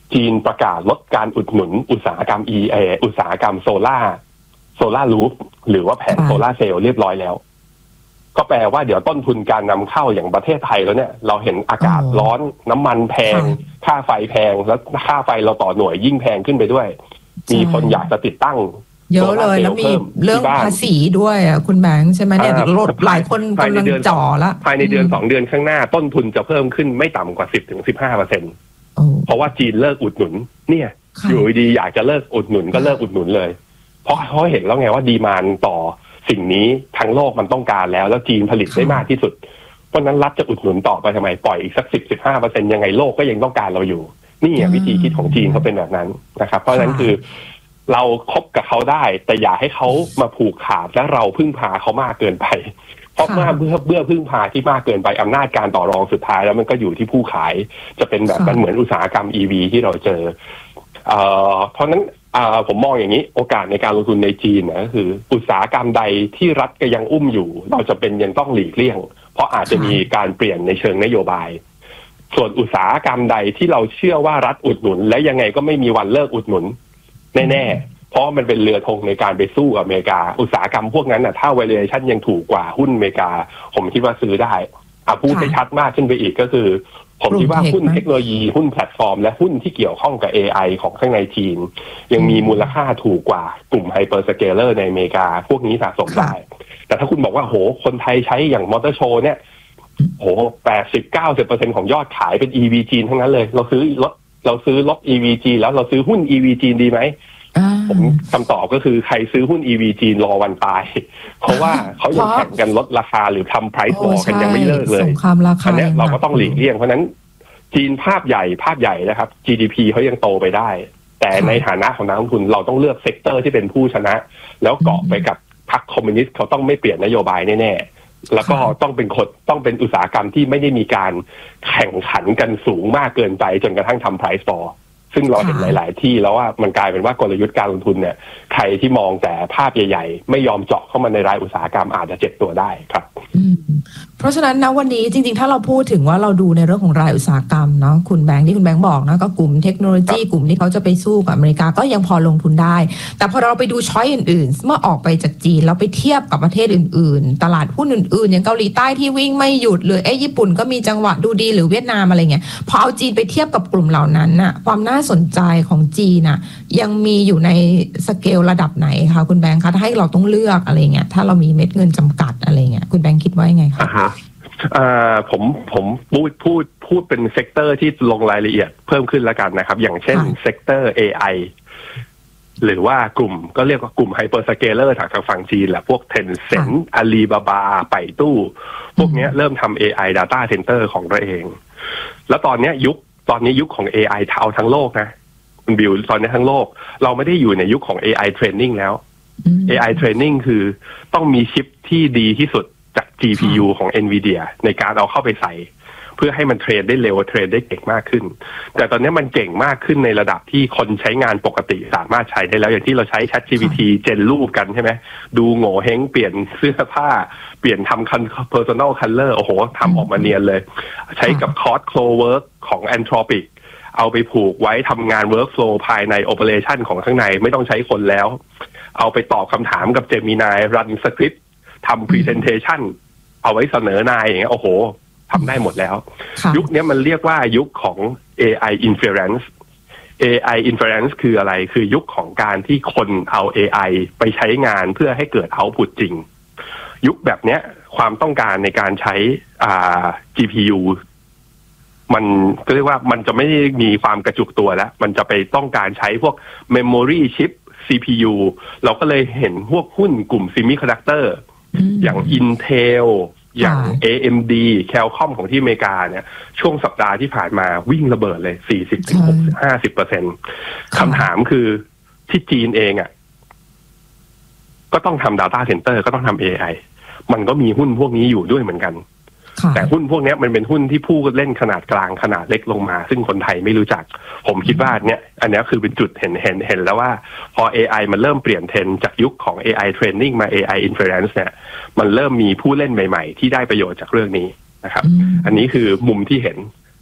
จีนประกาศลดการอุดหนุนอุตสาหกรรม e ออุตสาหกรรมโซล่าโซล่ารูฟหรือว่าแผงโซล่าเซลล์เรียบร้อยแล้วก็แปลว่าเดี๋ยวต้นทุนการนำเข้าอย่างประเทศไทยแล้วเนี่ยเราเห็นอากาศร้อนน้ำมันแพงค่าไฟแพงแล้วค่าไฟเราต่อหน่วยยิ่งแพงขึ้นไปด้วยมีคนอยากจะติดตั้งเยอะเลยแล้วมีเรื่องภาษีด้วยอ่ะคุณแบงค์ใช่ไหมเนี่ยรถหลายคนกำลังจ่อละภายในเดือนสองเดือนข้างหน้าต้นทุนจะเพิ่มขึ้นไม่ต่ำกว่าสิบถึงสิบห้าเปอร์เซ็นต์เพราะว่าจีนเลิกอุดหนุนเนี่ยอยู่ดีอยากจะเลิกอุดหนุนก็เลิกอุดหนุนเลยเพราะเขาเห็นแล้วไงว่าดีมานด์ต่อสิ่งนี้ทั้งโลกมันต้องการแล้วแล้วจีนผลิตได้มากที่สุดเพราะนั้นรัฐจะอุดหนุนต่อไปทำไมปล่อยอีกสักสิบสิบห้าเปอร์เซ็นต์ยังไงโลกก็ยังต้องการเราอยู่นี่วิธีคิดของจีนเขาเป็นแบบนั้นนะครับเพราะฉะนั้นคือเราคบกับเขาได้แต่อย่าให้เขามาผูกขาดและเราพึ่งพาเขามากเกินไปเพราะเมื่อเบื่อเบื่อพึ่งพาที่มากเกินไปอำนาจการต่อรองสุดท้ายแล้วมันก็อยู่ที่ผู้ขายจะเป็นแบบนั้นเหมือนอุตสาหกรรม อี วี ที่เราเจอเอ่อเพราะนั้นผมมองอย่างนี้โอกาสในการลงทุนในจีนนะก็คืออุตสาหกรรมใดที่รัฐก็ยังอุ้มอยู่เราจะเป็นยังต้องหลีกเลี่ยงเพราะอาจจะมีการเปลี่ยนในเชิงนโยบายส่วนอุตสาหกรรมใดที่เราเชื่อว่ารัฐอุดหนุนและยังไงก็ไม่มีวันเลิกอุดหนุนแน่ๆเพราะมันเป็นเรือธงในการไปสู้อเมริกาอุตสาหกรรมพวกนั้นนะถ้า valuation ยังถูกกว่าหุ้นอเมริกาผมคิดว่าซื้อได้อ่ะพูดให้ชัดมากขึ้นไปอีกก็คือผมคิดว่าหุ้นเทคโนโลยีหุ้นแพลตฟอร์มและหุ้นที่เกี่ยวข้องกับ เอ ไอ ของข้างในจีนยังมีมูลค่าถูกกว่ากลุ่มไฮเปอร์สเกลเลอร์ในอเมริกาพวกนี้สะสมได้แต่ถ้าคุณบอกว่าโหคนไทยใช้อย่างมอเตอร์โชว์เนี่ยโห แปดสิบถึงเก้าสิบเปอร์เซ็นต์ ของยอดขายเป็น อี วี จีนทั้งนั้นเลยเราซื้อรถเราซื้อรถ อี วี จีนแล้วเราซื้อหุ้น อี วี จีนดีไหมผมคำตอบก็คือใครซื้อหุ้น อี วี จีนรอวันตายเพราะว่าเขายังแข่งกันลดราคาหรือทำ price war กันยังไม่เลิกเลยอันนี้เราก็ต้องหลีกเลี่ยงเพราะนั้นจีนภาพใหญ่ภาพใหญ่นะครับ จี ดี พี เขายังโตไปได้แต่ในฐานะของนักลงทุนเราต้องเลือกเซกเตอร์ที่เป็นผู้ชนะแล้วเกาะไปกับพรรคคอมมิวนิสต์เขาต้องไม่เปลี่ยนนโยบายแน่ๆแล้วก็ต้องเป็นคนต้องเป็นอุตสาหกรรมที่ไม่ได้มีการแข่งขันกันสูงมากเกินไปจนกระทั่งทำ price warซึ่งเราเห็นหลายๆที่แล้วว่ามันกลายเป็นว่ากลยุทธ์การลงทุนเนี่ยใครที่มองแต่ภาพใหญ่ๆไม่ยอมเจาะเข้ามาในรายอุตสาหกรรมอาจจะเจ็บตัวได้ครับเพราะฉะนั้นนะวันนี้จริงๆถ้าเราพูดถึงว่าเราดูในเรื่องของรายอุตสาหกรรมเนาะคุณแบงค์ที่คุณแบงค์บอกนะก็กลุ่มเทคโนโลยีกลุ่มที่เขาจะไปสู้กับอเมริกาก็ยังพอลงทุนได้แต่พอเราไปดูช้อยอื่นๆเมื่อออกไปจากจีนแล้วไปเทียบกับประเทศอื่นๆตลาดหุ้นอื่นๆอย่างเกาหลีใต้ที่วิ่งไม่หยุดหรือเอ้ญี่ปุ่นก็มีจังหวะดูดีหรือเวียดนามอะไรเงี้ยพอเอาจีนไปเทียบกับกลุ่มเหล่านั้นน่ะความน่าสนใจของจีนน่ะยังมีอยู่ในสเกลระดับไหนคะคุณแบงค์คะถ้าให้เราต้องเลือกอะไรเงี้ยถ้าเรามีเม็ดเงินจำกัดอะไรเงี้ยคุณแบงค์คิดว่ายังไงคะอ่าผมผมพูดพูดพูดเป็นเซกเตอร์ที่ลงรายละเอียดเพิ่มขึ้นแล้วกันนะครับอย่างเช่นเซกเตอร์ เอ ไอ หรือว่ากลุ่มก็เรียกว่ากลุ่มไฮเปอร์สเกลเลอร์ทางทางฝั่งจีนแหละพวก Tencent Alibaba ไปตู้พวกนี้เริ่มทำ เอ ไอ Data Center ของตัวเองแล้วตอนนี้ยุคตอนนี้ยุคของ เอ ไอ เอาทั้งโลกนะคุณบิวตอนนี้ทั้งโลกเราไม่ได้อยู่ในยุคของ เอ ไอ Training แล้ว เอ ไอ Training คือต้องมีชิปที่ดีที่สุดจาก จี พี ยู ของ NVIDIA ในการเอาเข้าไปใส่เพื่อให้มันเทรนได้เร็วเทรนได้เก่งมากขึ้นแต่ตอนนี้มันเก่งมากขึ้นในระดับที่คนใช้งานปกติสามารถใช้ได้แล้วอย่างที่เราใช้ ChatGPT เจนรูปกันใช่ไหมดูโง่เฮงเปลี่ยนเสื้อผ้าเปลี่ยนทำ personal color โอ้โหทำออกมาเนียนเลยใช้กับ Claude Clover ของ Anthropic เอาไปผูกไว้ทำงาน workflow ภายใน operation ของข้างในไม่ต้องใช้คนแล้วเอาไปตอบคำถามกับ Gemini run scriptทำ presentation เอาไว้เสนอนายอย่างเงี้ยโอ้โหทำได้หมดแล้วยุคนี้มันเรียกว่ายุคของ เอ ไอ inference เอ ไอ inference คืออะไรคือยุคของการที่คนเอา เอ ไอ ไปใช้งานเพื่อให้เกิด output จริงยุคแบบเนี้ยความต้องการในการใช้อ่า จี พี ยู มันก็เรียกว่ามันจะไม่มีความกระจุกตัวแล้วมันจะไปต้องการใช้พวก memory chip ซี พี ยู เราก็เลยเห็นพวกหุ้นกลุ่ม semiconductor อย่าง Intel อย่าง เอ เอ็ม ดี Qualcomm ของที่อเมริกาเนี่ยช่วงสัปดาห์ที่ผ่านมาวิ่งระเบิดเลย สี่สิบถึงหกสิบ ห้าสิบเปอร์เซ็นต์ คำถามคือที่จีนเองอ่ะก็ต้องทำ Data Center ก็ต้องทำ เอ ไอ มันก็มีหุ้นพวกนี้อยู่ด้วยเหมือนกันแต่หุ้นพวกนี้มันเป็นหุ้นที่ผู้เล่นขนาดกลางขนาดเล็กลงมาซึ่งคนไทยไม่รู้จักผมคิดว่าเนี่ยอันนี้คือเป็นจุดเห็นเห็นเห็นแล้วว่าพอ เอ ไอ มันเริ่มเปลี่ยนเทรนด์จากยุคของ เอ ไอ Training มา เอ ไอ Inference เนี่ยมันเริ่มมีผู้เล่นใหม่ๆที่ได้ประโยชน์จากเรื่องนี้นะครับอันนี้คือมุมที่เห็น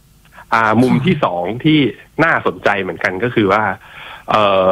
อ่ามุมที่สองที่น่าสนใจเหมือนกันก็คือว่าเอ่อ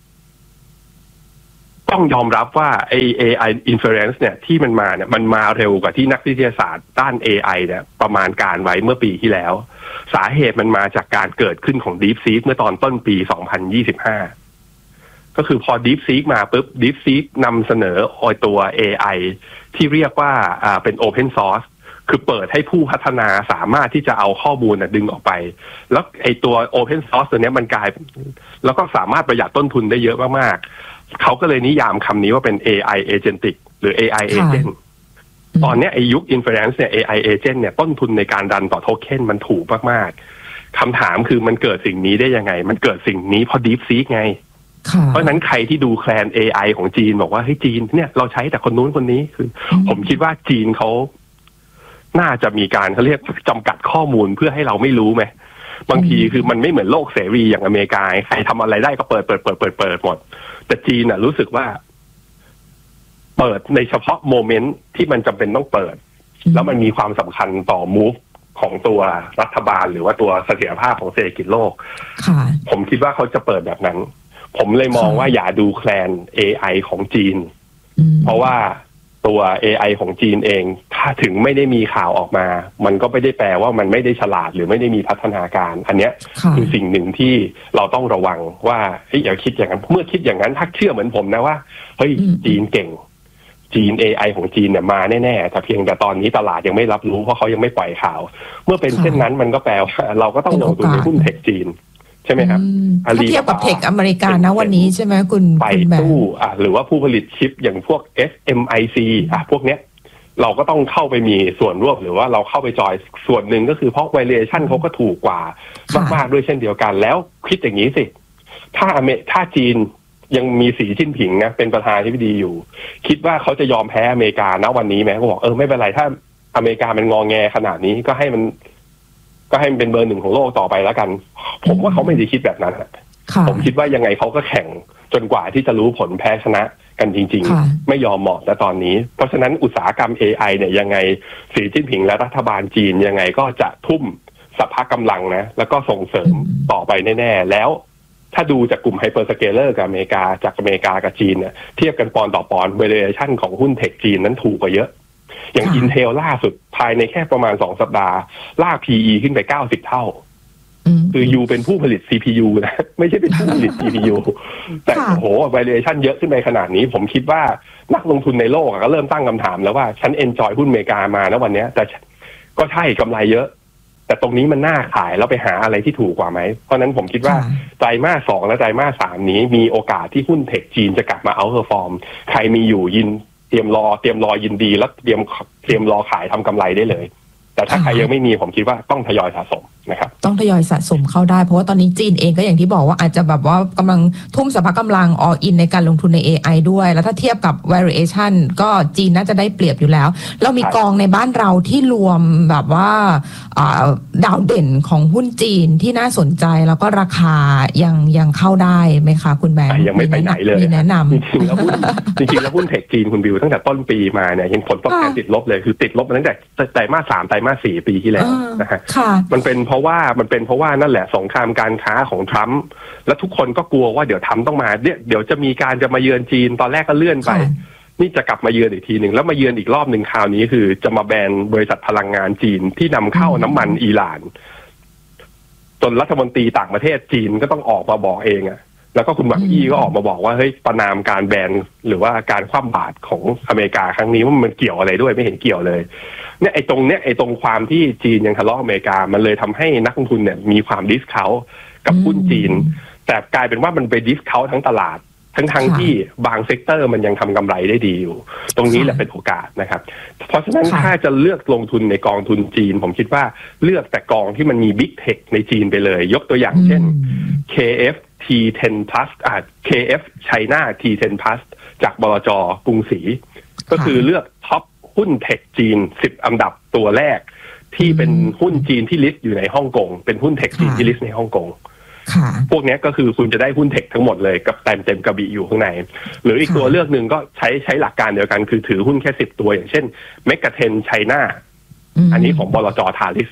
ต้องยอมรับว่าไอ้ เอ ไอ inference เนี่ยที่มันมาเนี่ยมันมาเร็วกว่าที่นักวิทยาศาสตร์ด้าน เอ ไอ เนี่ยประมาณการไว้เมื่อปีที่แล้วสาเหตุมันมาจากการเกิดขึ้นของ DeepSeek เมื่อตอนต้นปีสองพันยี่สิบห้าก็คือพอ DeepSeek มาปุ๊บ DeepSeek นำเสนอตัว เอ ไอ ที่เรียกว่าอ่าเป็น Open Source คือเปิดให้ผู้พัฒนาสามารถที่จะเอาข้อมูลดึงออกไปแล้วไอ้ตัว Open Source ตัวนี้มันกลายแล้วก็สามารถประหยัดต้นทุนได้เยอะมากๆเขาก็เลยนิยามคำนี้ว่าเป็น เอ ไอ Agentic หรือ เอ ไอ Agent ตอนนี้ไอ้ยุค Inference เนี่ย เอ ไอ Agent เนี่ยต้นทุนในการดันต่อโทเค็นมันถูกมากๆคำถามคือมันเกิดสิ่งนี้ได้ยังไงมันเกิดสิ่งนี้เพราะ DeepSeek ไงเพราะนั้นใครที่ดูแคลน เอ ไอ ของจีนบอกว่าเฮ้ยจีนเนี่ยเราใช้แต่คนนู้นคนนี้คือผมคิดว่าจีนเขาน่าจะมีการเขาเรียกจำกัดข้อมูลเพื่อให้เราไม่รู้ไหมบางทีคือมันไม่เหมือนโลกเสรีอย่างอเมริกาใครทำอะไรได้ก็เปิดเปิดเปิดเปิดเปิดหมดแต่จีนน่ะรู้สึกว่าเปิดในเฉพาะโมเมนต์ที่มันจำเป็นต้องเปิดแล้วมันมีความสำคัญต่อมูฟของตัวรัฐบาลหรือว่าตัวเสถียรภาพของเศรษฐกิจโลกผมคิดว่าเขาจะเปิดแบบนั้นผมเลยมองว่าอย่าดูแคลน เอ ไอ ของจีนเพราะว่าตัว เอ ไอ ของจีนเองถ้าถึงไม่ได้มีข่าวออกมามันก็ไม่ได้แปลว่ามันไม่ได้ฉลาดหรือไม่ได้มีพัฒนาการอันเนี้ยคือสิ่งหนึ่งที่เราต้องระวังว่าเฮ้ยอย่าคิดอย่างนั้นเมื่อคิดอย่างนั้นถ้าเชื่อเหมือนผมนะว่าเฮ้ยจีนเก่งจีน เอ ไอ ของจีนเนี่ยมาแน่ๆแต่เพียงแต่ตอนนี้ตลาดยังไม่รับรู้เพราะเขายังไม่ปล่อยข่าวเมื่อเป็นเช่นนั้นมันก็แปลว่าเราก็ต้องลงทุนในหุ้นเทคจีนใช่ไหมครับถ้าเทียบกับเทคอเมริกานะวันนี้ใช่ไหมคุณไปตู้อ่ะหรือว่าผู้ผลิตชิปอย่างพวก เอส เอ็ม ไอ ซี อ่ะพวกเนี้ยเราก็ต้องเข้าไปมีส่วนร่วมหรือว่าเราเข้าไปจอยส่วนหนึ่งก็คือเพราะ valuation เขาก็ถูกกว่ามากๆด้วยเช่นเดียวกันแล้วคิดอย่างนี้สิถ้าอเมถ้าจีนยังมีสีจิ้นผิงนะเป็นประธานาธิบดีอยู่คิดว่าเขาจะยอมแพ้อเมริกาณวันนี้ไหมก็บอกเออไม่เป็นไรถ้าอเมริกามันงอแงขนาดนี้ก็ให้มันก็ให้มันเป็นเบอร์หนึ่งของโลกต่อไปแล้วกันผมว่าเขาไม่ได้คิดแบบนั้นผมคิดว่ายังไงเขาก็แข่งจนกว่าที่จะรู้ผลแพ้ชนะกันจริงๆไม่ยอมเหมาะแต่ตอนนี้เพราะฉะนั้นอุตสาหกรรม เอ ไอ เนี่ยยังไงสีจิ้นผิงและรัฐบาลจีนยังไงก็จะทุ่มสภาพกำลังนะแล้วก็ส่งเสริมต่อไปแน่ๆแล้วถ้าดูจากกลุ่มไฮเปอร์สเกลเลอร์กับอเมริกาจากอเมริกากับจีนเนี่ยเทียบกันปอนต่อปอน valuation ของหุ้นเทคจีนนั้นถูกกว่าเยอะอย่าง Intel ล่าสุดภายในแค่ประมาณสองสัปดาห์ลาก พี อี ขึ้นไปเก้าสิบเท่าคือยูเป็นผู้ผลิต ซี พี ยู นะไม่ใช่เป็นผู้ผลิต ซี พี ยู แต่โห valuation เยอะขึ้นไปขนาดนี้ผมคิดว่านักลงทุนในโลกก็เริ่มตั้งคำถามแล้วว่าฉัน enjoy หุ้นอเมริกามานะวันนี้แต่ก็ใช่กำไรเยอะแต่ตรงนี้มันน่าขายแล้วไปหาอะไรที่ถูกกว่าไหมเพราะนั้นผมคิดว่าไตรมาสสองและไตรมาสสามนี้มีโอกาสที่หุ้นเทคจีนจะกลับมาเอาท์เพอร์ฟอร์มใครมีอยู่ยินเตรียมรอเตรียมรอยินดีแล้วเตรียมเตรียมรอขายทำกำไรได้เลยแต่ถ้าใครยังไม่มีผมคิดว่าต้องทยอยสะสมนะครับต้องทยอยสะสมเข้าได้เพราะว่าตอนนี้จีนเองก็อย่างที่บอกว่าอาจจะแบบว่ากำลังทุ่มสรรพกำลัง all in ในการลงทุนใน เอ ไอ ด้วยแล้วถ้าเทียบกับ variation ก็จีนน่าจะได้เปรียบอยู่แล้วเรามีกองในบ้านเราที่รวมแบบว่าดาวเด่นของหุ้นจีนที่น่าสนใจแล้วก็ราคายังยังเข้าได้ไหมคะคุณแบงค์ยังไม่ไปไหนเลยมีแนะนำจริงๆแล้วหุ้นจริงๆแล้วหุ้นเทคจีนคุณบิวตั้งแต่ต้นปีมาเนี่ยเห็นผลตอบแทนติดลบเลยคือติดลบมาตั้งแต่ไตรมาสสามไตรมาสสี่ปีที่แล้วนะฮะมันเป็นเพราะว่ามันเป็นเพราะว่านั่นแหละสงครามการค้าของทรัมป์และทุกคนก็กลัวว่าเดี๋ยวทรัมป์ต้องมาเนี่ยเดี๋ยวจะมีการจะมาเยือนจีนตอนแรกก็เลื่อนไปนี่จะกลับมาเยือนอีกทีหนึ่งแล้วมาเยือนอีกรอบหนึ่งคราวนี้คือจะมาแบนบริษัทพลังงานจีนที่นำเข้าน้ำมันอิหร่านจนรัฐมนตรีต่างประเทศจีนก็ต้องออกมาบอกเองอะแล้วก็คุณหวังอี้ก็ออกมาบอกว่าเฮ้ยประนามการแบนหรือว่าการคว่ำบาตรของอเมริกาครั้งนี้ว่ามันเกี่ยวอะไรด้วยไม่เห็นเกี่ยวเลยเนี่ยไอ้ตรงเนี้ยไอ้ตรงความที่จีนยังทะเลาะอเมริกามันเลยทำให้นักลงทุนเนี่ยมีความดิสเคาท์กับหุ้นจีนแต่กลายเป็นว่ามันไปดิสเคาท์ทั้งตลาดทั้งทั้งที่บางเซกเตอร์มันยังทำกำไรได้ดีอยู่ตรงนี้แหละเป็นโอกาสนะครับเพราะฉะนั้นถ้าจะเลือกลงทุนในกองทุนจีนผมคิดว่าเลือกแต่กองที่มันมีบิ๊กเทคในจีนไปเลยยกตัวอย่างเช่น เค เอฟ ที เท็น plus อ่า เค เอฟ China ที เท็น plus จากบลจ.กรุงศรีก็คือเลือกท็อปหุ้นเทคจีนสิบอันดับตัวแรกที่เป็นหุ้นจีนที่ลิสต์อยู่ในฮ่องกงเป็นหุ้นเทคจีนที่ลิสต์ในฮ่องกงพวกนี้ก็คือคุณจะได้หุ้นเทคทั้งหมดเลยกับเต็มเต็มกระบี่อยู่ข้างในหรืออีกตัวเลือกหนึ่งก็ใช้ใช้หลักการเดียวกันคือถือหุ้นแค่สิบตัวอย่างเช่นเมกะเทนไชน่าอันนี้ของบลจ.ทาลิส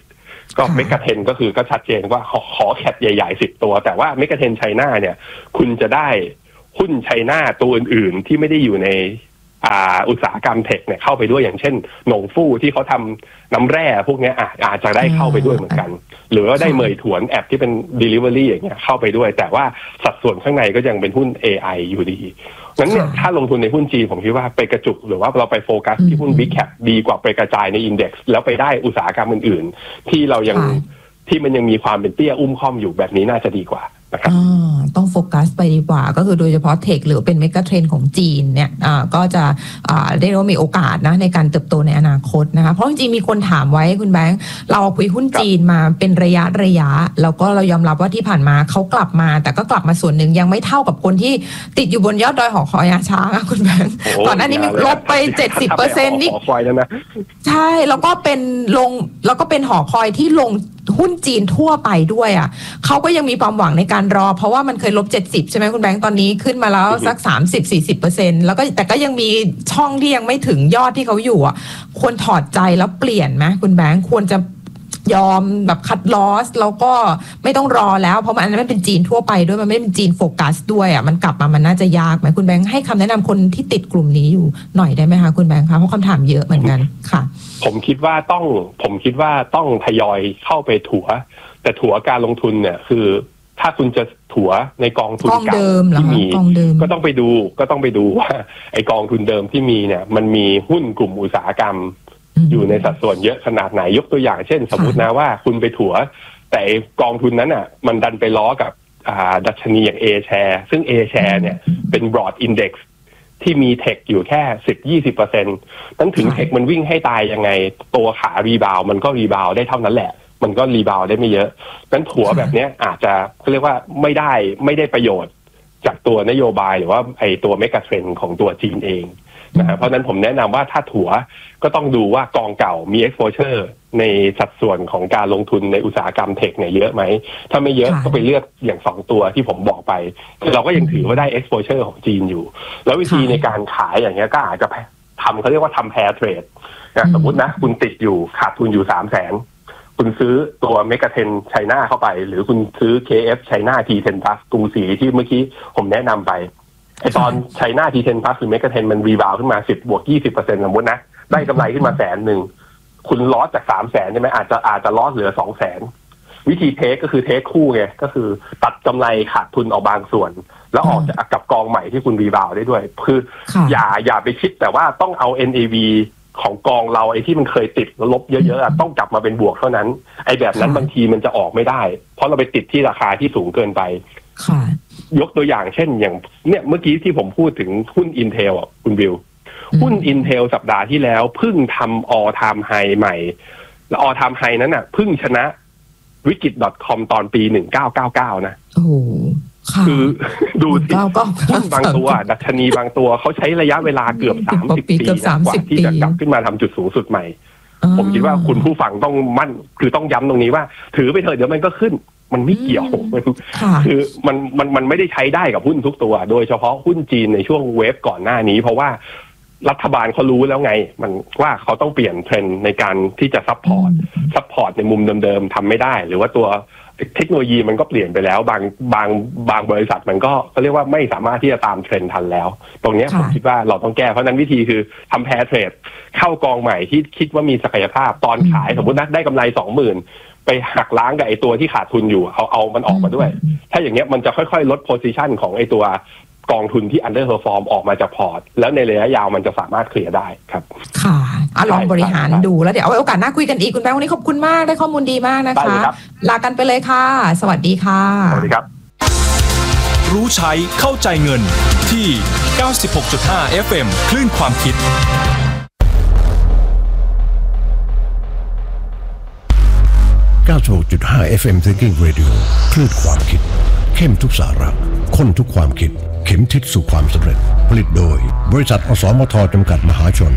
ก็เมกะเทรนก็คือก็ชัดเจนว่าขอแคปใหญ่ๆสิบตัวแต่ว่าเมกะเทรนไชน่าเนี่ยคุณจะได้หุ้นไชน่าตัวอื่นๆที่ไม่ได้อยู่ในอ่าอุตสาหกรรมเทคเนี่ยเข้าไปด้วยอย่างเช่นหนงฟู่ที่เขาทำน้ำแร่พวกนี้อาจอาจจะได้เข้าไปด้วยเหมือนกันหรือว่าได้เมยถวนแอปที่เป็น delivery อย่างเงี้ยเข้าไปด้วยแต่ว่าสัดส่วนข้างในก็ยังเป็นหุ้น เอ ไอ อยู่ดีงั้นเนี่ยถ้าลงทุนในหุ้นจีนผมคิดว่าไปกระจุกหรือว่าเราไปโฟกัสที่หุ้น Big Cap ดีกว่าไปกระจายใน Index แล้วไปได้อุตสาหกรรมอื่นๆที่เรายังที่มันยังมีความเป็นเตี้ยอุ้มค่อมอยู่แบบนี้น่าจะดีกว่านะครับต้องโฟกัสไปดีกว่าก็คือโดยเฉพาะเทคหรือเป็นเมกะเทรนด์ของจีนเนี่ยก็จะได้รู้มีโอกาสนะในการเติบโตในอนาคตนะคะเพราะจริงๆมีคนถามไว้คุณแบงค์เราคุยหุ้นจีนมาเป็นระยะระยะแล้วก็เรายอมรับว่าที่ผ่านมาเขากลับมาแต่ก็กลับมาส่วนหนึ่งยังไม่เท่ากับคนที่ติดอยู่บนยอดดอยหอคอยช้างคุณแบงค์ก่อนหน้านี้มีลบไป เจ็ดสิบเปอร์เซ็นต์ นี่ใช่แล้วก็เป็นลงแล้วก็เป็นหอคอยที่ลงหุ้นจีนทั่วไปด้วยอ่ะเขาก็ยังมีความหวังในการรอเพราะว่ามันเคยลบเจ็ดสิบใช่ไหมคุณแบงค์ตอนนี้ขึ้นมาแล้วสัก สามสิบถึงสี่สิบเปอร์เซ็นต์ แล้วก็แต่ก็ยังมีช่องที่ยังไม่ถึงยอดที่เขาอยู่อ่ะควรถอดใจแล้วเปลี่ยนไหมคุณแบงค์ควรจะยอมแบบคัดลอสแล้วก็ไม่ต้องรอแล้วเพราะมันอันนั้นไม่เป็นจีนทั่วไปด้วยมันไม่เป็นจีนโฟกัสด้วยอ่ะมันกลับมามันน่าจะยากไหมคุณแบงค์ให้คำแนะนำคนที่ติดกลุ่มนี้อยู่หน่อยได้ไหมคะคุณแบงค์คะเพราะคำถามเยอะเหมือนกันค่ะผมคิดว่าต้องผมคิดว่าต้องทยอยเข้าไปถัวแต่ถัวการลงทุนเนี่ยคือถ้าคุณจะถัวในกองทุนเก่าที่มีก็ต้องไปดูก็ต้องไปดูว่าไอกองทุนเดิมที่มีเนี่ยมันมีหุ้นกลุ่มอุตสาหกรรมอยู่ในสัดส่วนเยอะขนาดไหนยกตัวอย่างเช่นสมมตินะว่าคุณไปถัวแต่กองทุนนั้นอ่ะมันดันไปล้อกับดัชนีอย่าง A share ซึ่ง A share เนี่ยเป็น broad index ที่มีเทคอยู่แค่ สิบถึงยี่สิบเปอร์เซ็นต์ นั้นถึงเทคมันวิ่งให้ตายยังไงตัวขารีบาวมันก็รีบาวได้เท่านั้นแหละมันก็รีบาวได้ไม่เยอะนั้นถัวแบบนี้อาจจะเขาเรียกว่าไม่ได้ไม่ได้ประโยชน์จากตัวนโยบายหรือว่าไอตัวเมกะเทรนด์ของตัวจีนเองนะเพราะนั้นผมแนะนำว่าถ้าถัวก็ต้องดูว่ากองเก่ามี exposure ในสัดส่วนของการลงทุนในอุตสาหกรรมเทคเนี่ยเยอะไหมถ้าไม่เยอะก็ไปเลือกอย่างสองตัวที่ผมบอกไปเราก็ยังถือว่าได้ exposure ของจีนอยู่แล้ววิธีในการขายอย่างเงี้ยก็อาจจะทำเขาเรียกว่าทำ pair trade นะสมมตินะคุณติดอยู่ขาดทุนอยู่สามแสนคุณซื้อตัวเมกะเทรนไชน่าเข้าไปหรือคุณซื้อ เค เอฟ ไชน่า ที เท็น Plus กรุงศรีที่เมื่อกี้ผมแนะนำไปไอตอนไชน่า ที เท็น Plus หรือเมกะเทรนมันรีบาวขึ้นมาสิบบวกยี่สิบเปอร์เซ็นต์สมมตินะได้กำไรขึ้นมาแสนหนึ่งคุณลอสจากสามแสนใช่ไหมอาจจะอาจจะลอสเหลือสองแสนวิธีเทคก็คือเทคคู่ไงก็คือตัดกำไรขาดทุนออกบางส่วนแล้วออกจากกับกองใหม่ที่คุณรีบาวได้ด้วยคืออย่าอย่าไปคิดแต่ว่าต้องเอา เอ็น เอ วี ของกองเราไอ้ที่มันเคยติดลบเยอะๆต้องกลับมาเป็นบวกเท่านั้นไอ้แบบนั้นบางทีมันจะออกไม่ได้เพราะเราไปติดที่ราคาที่สูงเกินไปยกตัวอย่างเช่นอย่างเนี่ยเมื่อกี้ที่ผมพูดถึงหุ้น Intel อ่ะคุณบิวหุ้น Intel สัปดาห์ที่แล้วเพิ่งทำ all time high ใหม่แล้ว all time high นั้นน่ะเพิ่งชนะ wikit ดอท คอม ตอนปีหนึ่งเก้าเก้าเก้านะโอ้คือดูสิหุ้นบางตัวดัชนีบางตัวเขาใช้ระยะเวลาเกือบสามสิบปีกว่าที่จะกลับขึ้นมาทำจุดสูงสุดใหม่ผมคิดว่าคุณผู้ฟังต้องมั่นคือต้องย้ำตรงนี้ว่าถือไปเถอะเดี๋ยวมันก็ขึ้นมันไม่เกี่ยวคือมันมันมันไม่ได้ใช้ได้กับหุ้นทุกตัวโดยเฉพาะหุ้นจีนในช่วงเวฟก่อนหน้านี้เพราะว่ารัฐบาลเขารู้แล้วไงมันว่าเขาต้องเปลี่ยนเทรนด์ในการที่จะซัพพอร์ตซัพพอร์ตในมุมเดิมๆทำไม่ได้หรือว่าตัวเทคโนโลยีมันก็เปลี่ยนไปแล้วบางบางบางบริษัทมันก็เขาเรียกว่าไม่สามารถที่จะตามเทรนด์ทันแล้วตรงนี้ผมคิดว่าเราต้องแก้เพราะนั้นวิธีคือทำแพร์เทรดเข้ากองใหม่ที่คิดว่ามีศักยภาพตอนขายสมมตินะได้กำไรสองหมื่นไปหักล้างกับไอตัวที่ขาดทุนอยู่เอาเอามันออกมาด้วยถ้าอย่างเงี้ยมันจะค่อยๆลดโพซิชันของไอตัวกองทุนที่ underperform ออกมาจากพอร์ตแล้วในระยะยาวมันจะสามารถเคลียร์ได้ครับค่ะลองบริหารดูแล้วเดี๋ยวเอาไว้โอกาสหน้าคุยกันอีกคุณแบงค์วันนี้ขอบคุณมากได้ข้อมูลดีมากนะคะลากันไปเลยค่ะสวัสดีค่ะสวัสดีครับรู้ใช้เข้าใจเงินที่ เก้าสิบหกจุดห้า เอฟ เอ็ม คลื่นความคิดเก้าสิบหกจุดห้า เอฟ เอ็ม Thinking Radio คลื่นความคิดเข้มทุกสาระข้นทุกความคิดเข็มทิศสู่ความสำเร็จผลิตโดยบริษัทอสมทจำกัดมหาชน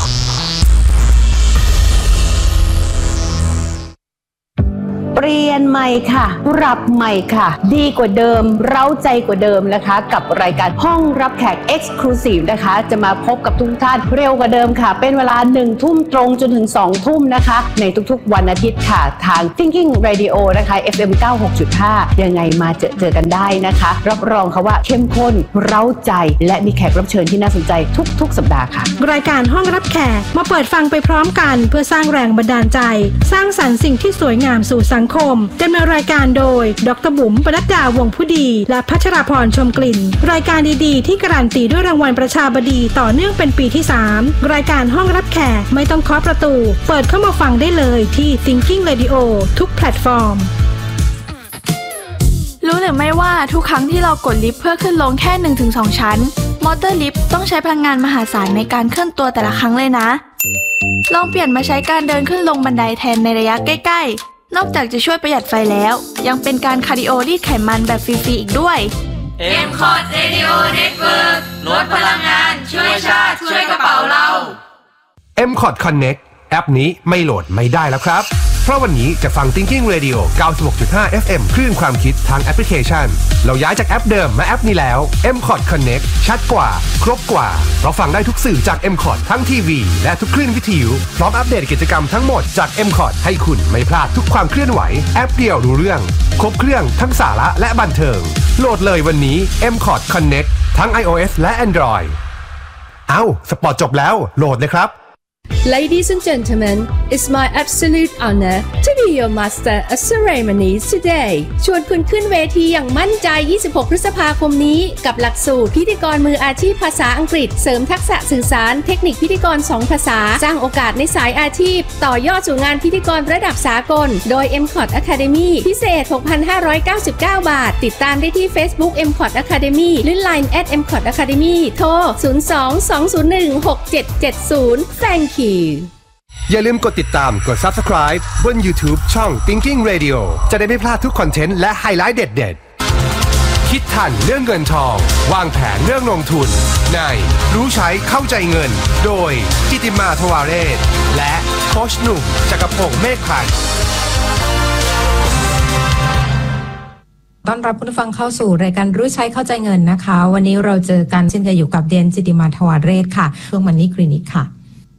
เปลี่ยนใหม่ค่ะปรับใหม่ค่ะดีกว่าเดิมเร้าใจกว่าเดิมนะคะกับรายการห้องรับแขก Exclusive นะคะจะมาพบกับทุกท่านเร็วกว่าเดิมค่ะเป็นเวลาหนึ่งทุ่มตรงจนถึงสองทุ่มนะคะในทุกๆวันอาทิตย์ค่ะทาง Thinking Radio นะคะ เอฟ เอ็ม เก้าสิบหกจุดห้า ยังไงมาเจอเจอกันได้นะคะรับรองค่ะว่าเข้มข้นเร้าใจและมีแขกรับเชิญที่น่าสนใจทุกๆสัปดาห์ค่ะรายการห้องรับแขกมาเปิดฟังไปพร้อมกันเพื่อสร้างแรงบันดาลใจสร้างสรรค์สิ่งที่สวยงามสู่สังคมดำเนินรายการโดยดร.บุ๋มปนัดดาวงผู้ดีและพัชราพรชมกลิ่นรายการดีๆที่การันตีด้วยรางวัลประชาบดีต่อเนื่องเป็นปีที่สามรายการห้องรับแขกไม่ต้องเคาะประตูเปิดเข้ามาฟังได้เลยที่ Thinking Radio ทุกแพลตฟอร์มรู้หรือไม่ว่าทุกครั้งที่เรากดลิฟต์เพื่อขึ้นลงแค่ หนึ่งถึงสอง ชั้นมอเตอร์ลิฟต์ต้องใช้พลังงานมหาศาลในการเคลื่อนตัวแต่ละครั้งเลยนะลองเปลี่ยนมาใช้การเดินขึ้นลงบันไดแทนในระยะใกล้ๆนอกจากจะช่วยประหยัดไฟแล้วยังเป็นการคาร์ดิโอรีดไขมันแบบฟรีๆอีกด้วยเอ็ม คอร์ด Radio Network ลดพลังงานช่วยชาติช่วยกระเป๋าเราเอ็ม คอร์ด Connect แอปนี้ไม่โหลดไม่ได้แล้วครับเพราะวันนี้จะฟัง Thinking Radio เก้าสิบหกจุดห้า เอฟ เอ็ม คลื่นความคิดทางแอปพลิเคชันเราย้ายจากแอปเดิมมาแอปนี้แล้ว เอ็ม คอร์ด Connect ชัดกว่าครบกว่าเราฟังได้ทุกสื่อจาก เอ็ม คอร์ด ทั้งทีวีและทุกคลื่นวิทยุพร้อมอัปเดตกิจกรรมทั้งหมดจาก เอ็ม คอร์ด ให้คุณไม่พลาดทุกความเคลื่อนไหวแอปเดียวรู้เรื่องครบเครื่องทั้งสาระและบันเทิงโหลดเลยวันนี้ เอ็ม คอร์ด Connect ทั้ง iOS และ Android เอ้าสปอร์ตจบแล้วโหลดเลยครับ Ladies and gentlemen, it's my absolute honor to be your master of ceremonies today. ชวนคุณขึ้นเวทีอย่างมั่นใจ ยี่สิบหก พฤษภาคมนี้กับหลักสูตรพิธีกรมืออาชีพภาษาอังกฤษเสริมทักษะสื่อสารเทคนิคพิธีกรสองภาษาสร้างโอกาสในสายอาชีพต่อยอดสู่งานพิธีกรระดับสากลโดย เอ็ม คอร์ด Academy พิเศษ หกพันห้าร้อยเก้าสิบเก้า บาทติดตามได้ที่ Facebook เอ็ม คอร์ด Academy หรือ ไลน์ แอท เอ็ม คอร์ด Academy โทร ศูนย์ สอง สอง ศูนย์ หนึ่ง หก เจ็ด เจ็ด ศูนย์ Thank you อย่าลืมกดติดตามกด Subscribe บน YouTube ช่อง Thinking Radio จะได้ไม่พลาดทุกคอนเทนต์และไฮไลท์เด็ดๆคิดทันเรื่องเงินทองวางแผนเรื่องลงทุนในรู้ใช้เข้าใจเงินโดยกิติมาทวาเรศและโค้ชหนุ่มจักรพงษ์เมฆพันธ์ต้อนรับผู้ฟังเข้าสู่รายการรู้ใช้เข้าใจเงินนะคะวันนี้เราเจอกันเช่นเคยอยู่กับเดนจิติมาทวาเรศค่ะช่วงมันนี่คลินิกค่ะ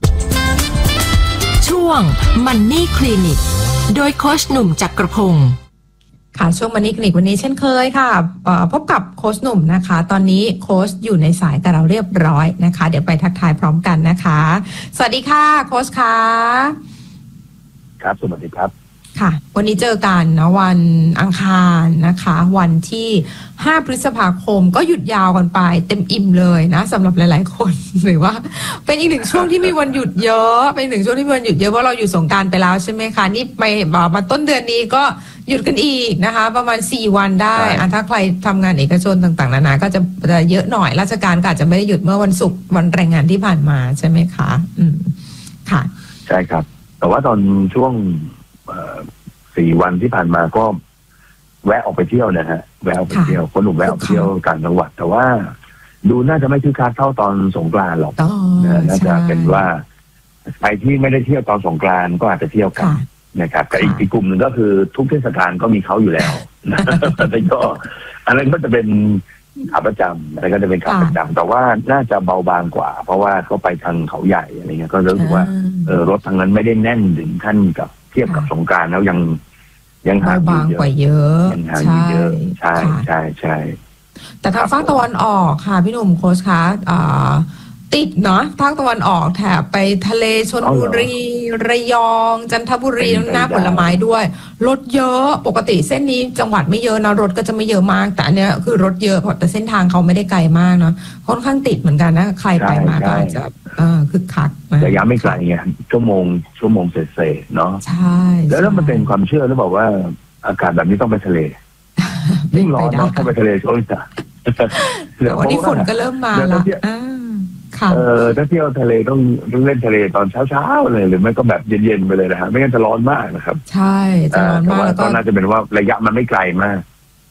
ช่วงมันนี่คลินิกโดยโค้ชหนุ่มจักรพงศ์ค่ะช่วงมันนี่คลินิกวันนี้เช่นเคยค่ะพบกับโค้ชหนุ่มนะคะตอนนี้โค้ชอยู่ในสายกับเราเรียบร้อยนะคะเดี๋ยวไปทักทายพร้อมกันนะคะสวัสดีค่ะโค้ชค่ะครับสวัสดีครับค่ะวันนี้เจอกันนะวันอังคารนะคะวันที่ห้าพฤษภาคมก็หยุดยาวกันไปเต็มอิ่มเลยนะสำหรับหลายๆคนหรือว่าเป็นอีกหนึ่งช่วงที่มีวันหยุดเยอะเป็นหนึ่งช่วงที่มีวันหยุดเยอะเพราะเราอยู่สงกรานต์ไปแล้วใช่ไหมคะนี่ไปมาต้นเดือนนี้ก็หยุดกันอีกนะคะประมาณสี่วันได้อ่ะถ้าใครทำงานเอกชนต่างๆนานาก็จะจะเยอะหน่อยราชการก็อาจจะไม่ได้หยุดเมื่อวันศุกร์วันแรงงานที่ผ่านมาใช่ไหมคะอืมค่ะใช่ครับแต่ว่าตอนช่วงสี่วันที่ผ่านมาก็แวะออกไปเที่ยวนะฮะแวะออกไปเที่ยวคนหนุ่มแวะออกไปเที่ยวต่างจังหวัดแต่ว่าดูน่าจะไม่คึกคักเท่าตอนสงกรานต์หรอกนะน่าจะเป็นว่าใครที่ไม่ได้เที่ยวตอนสงกรานต์ก็อาจจะเที่ยวกันนะครับแต่อีกกลุ่มหนึ่งก็คือทุกเทศกาลก็มีเขาอยู่แล้วแต่ก็อันนั้นก็จะเป็นขาประจำอะไรก็จะเป็นขาประจำแต่ว่าน่าจะเบาบางกว่าเพราะว่าเขาไปทางเขาใหญ่อะไรเงี้ยก็รู้สึกว่าเออรถทางนั้นไม่ได้แน่นถึงขั้นกับเทียบกับสงกรานต์แล้วยังยังหาบางกว่าเยอะใช่ใช่ใช่ใช่แต่ทางฝั่งตะวันออกค่ะพี่หนุ่มโค้ชคะติดเนาะภาคตะวันออกแถบไปทะเลชลบุรีระยองจันทบุรีหน้าผลไม้ด้วยรถเยอะปกติเส้นนี้จังหวัดไม่เยอะนะรถก็จะไม่เยอะมากแต่อันเนี้ยคือรถเยอะเพราะแต่เส้นทางเขาไม่ได้ไกลมากเนาะค่อนข้างติดเหมือนกันนะใครไปมาก็อาจจะเออคึกคักระยะไม่ไกลไงชั่วโมงชั่วโมงเศษๆเนาะใช่แล้วแล้วมันเป็นความเชื่อหรือเปล่าว่าอากาศแบบนี้ต้องไปทะเลยิ่งร้อนเนาะต้องไปทะเลช่วงนี้แต่วันนี้ฝนก็เริ่มมาแล้วเออถ้าเที่ยวทะเลต้องต้องเล่นทะเลตอนเช้าๆเลยหรือไม่ก็แบบเย็นๆไปเลยนะฮะไม่งั้นจะร้อนมากนะครับใช่จะร้อนมากแล้วก็น่าจะเป็นว่าระยะมันไม่ไกลมาก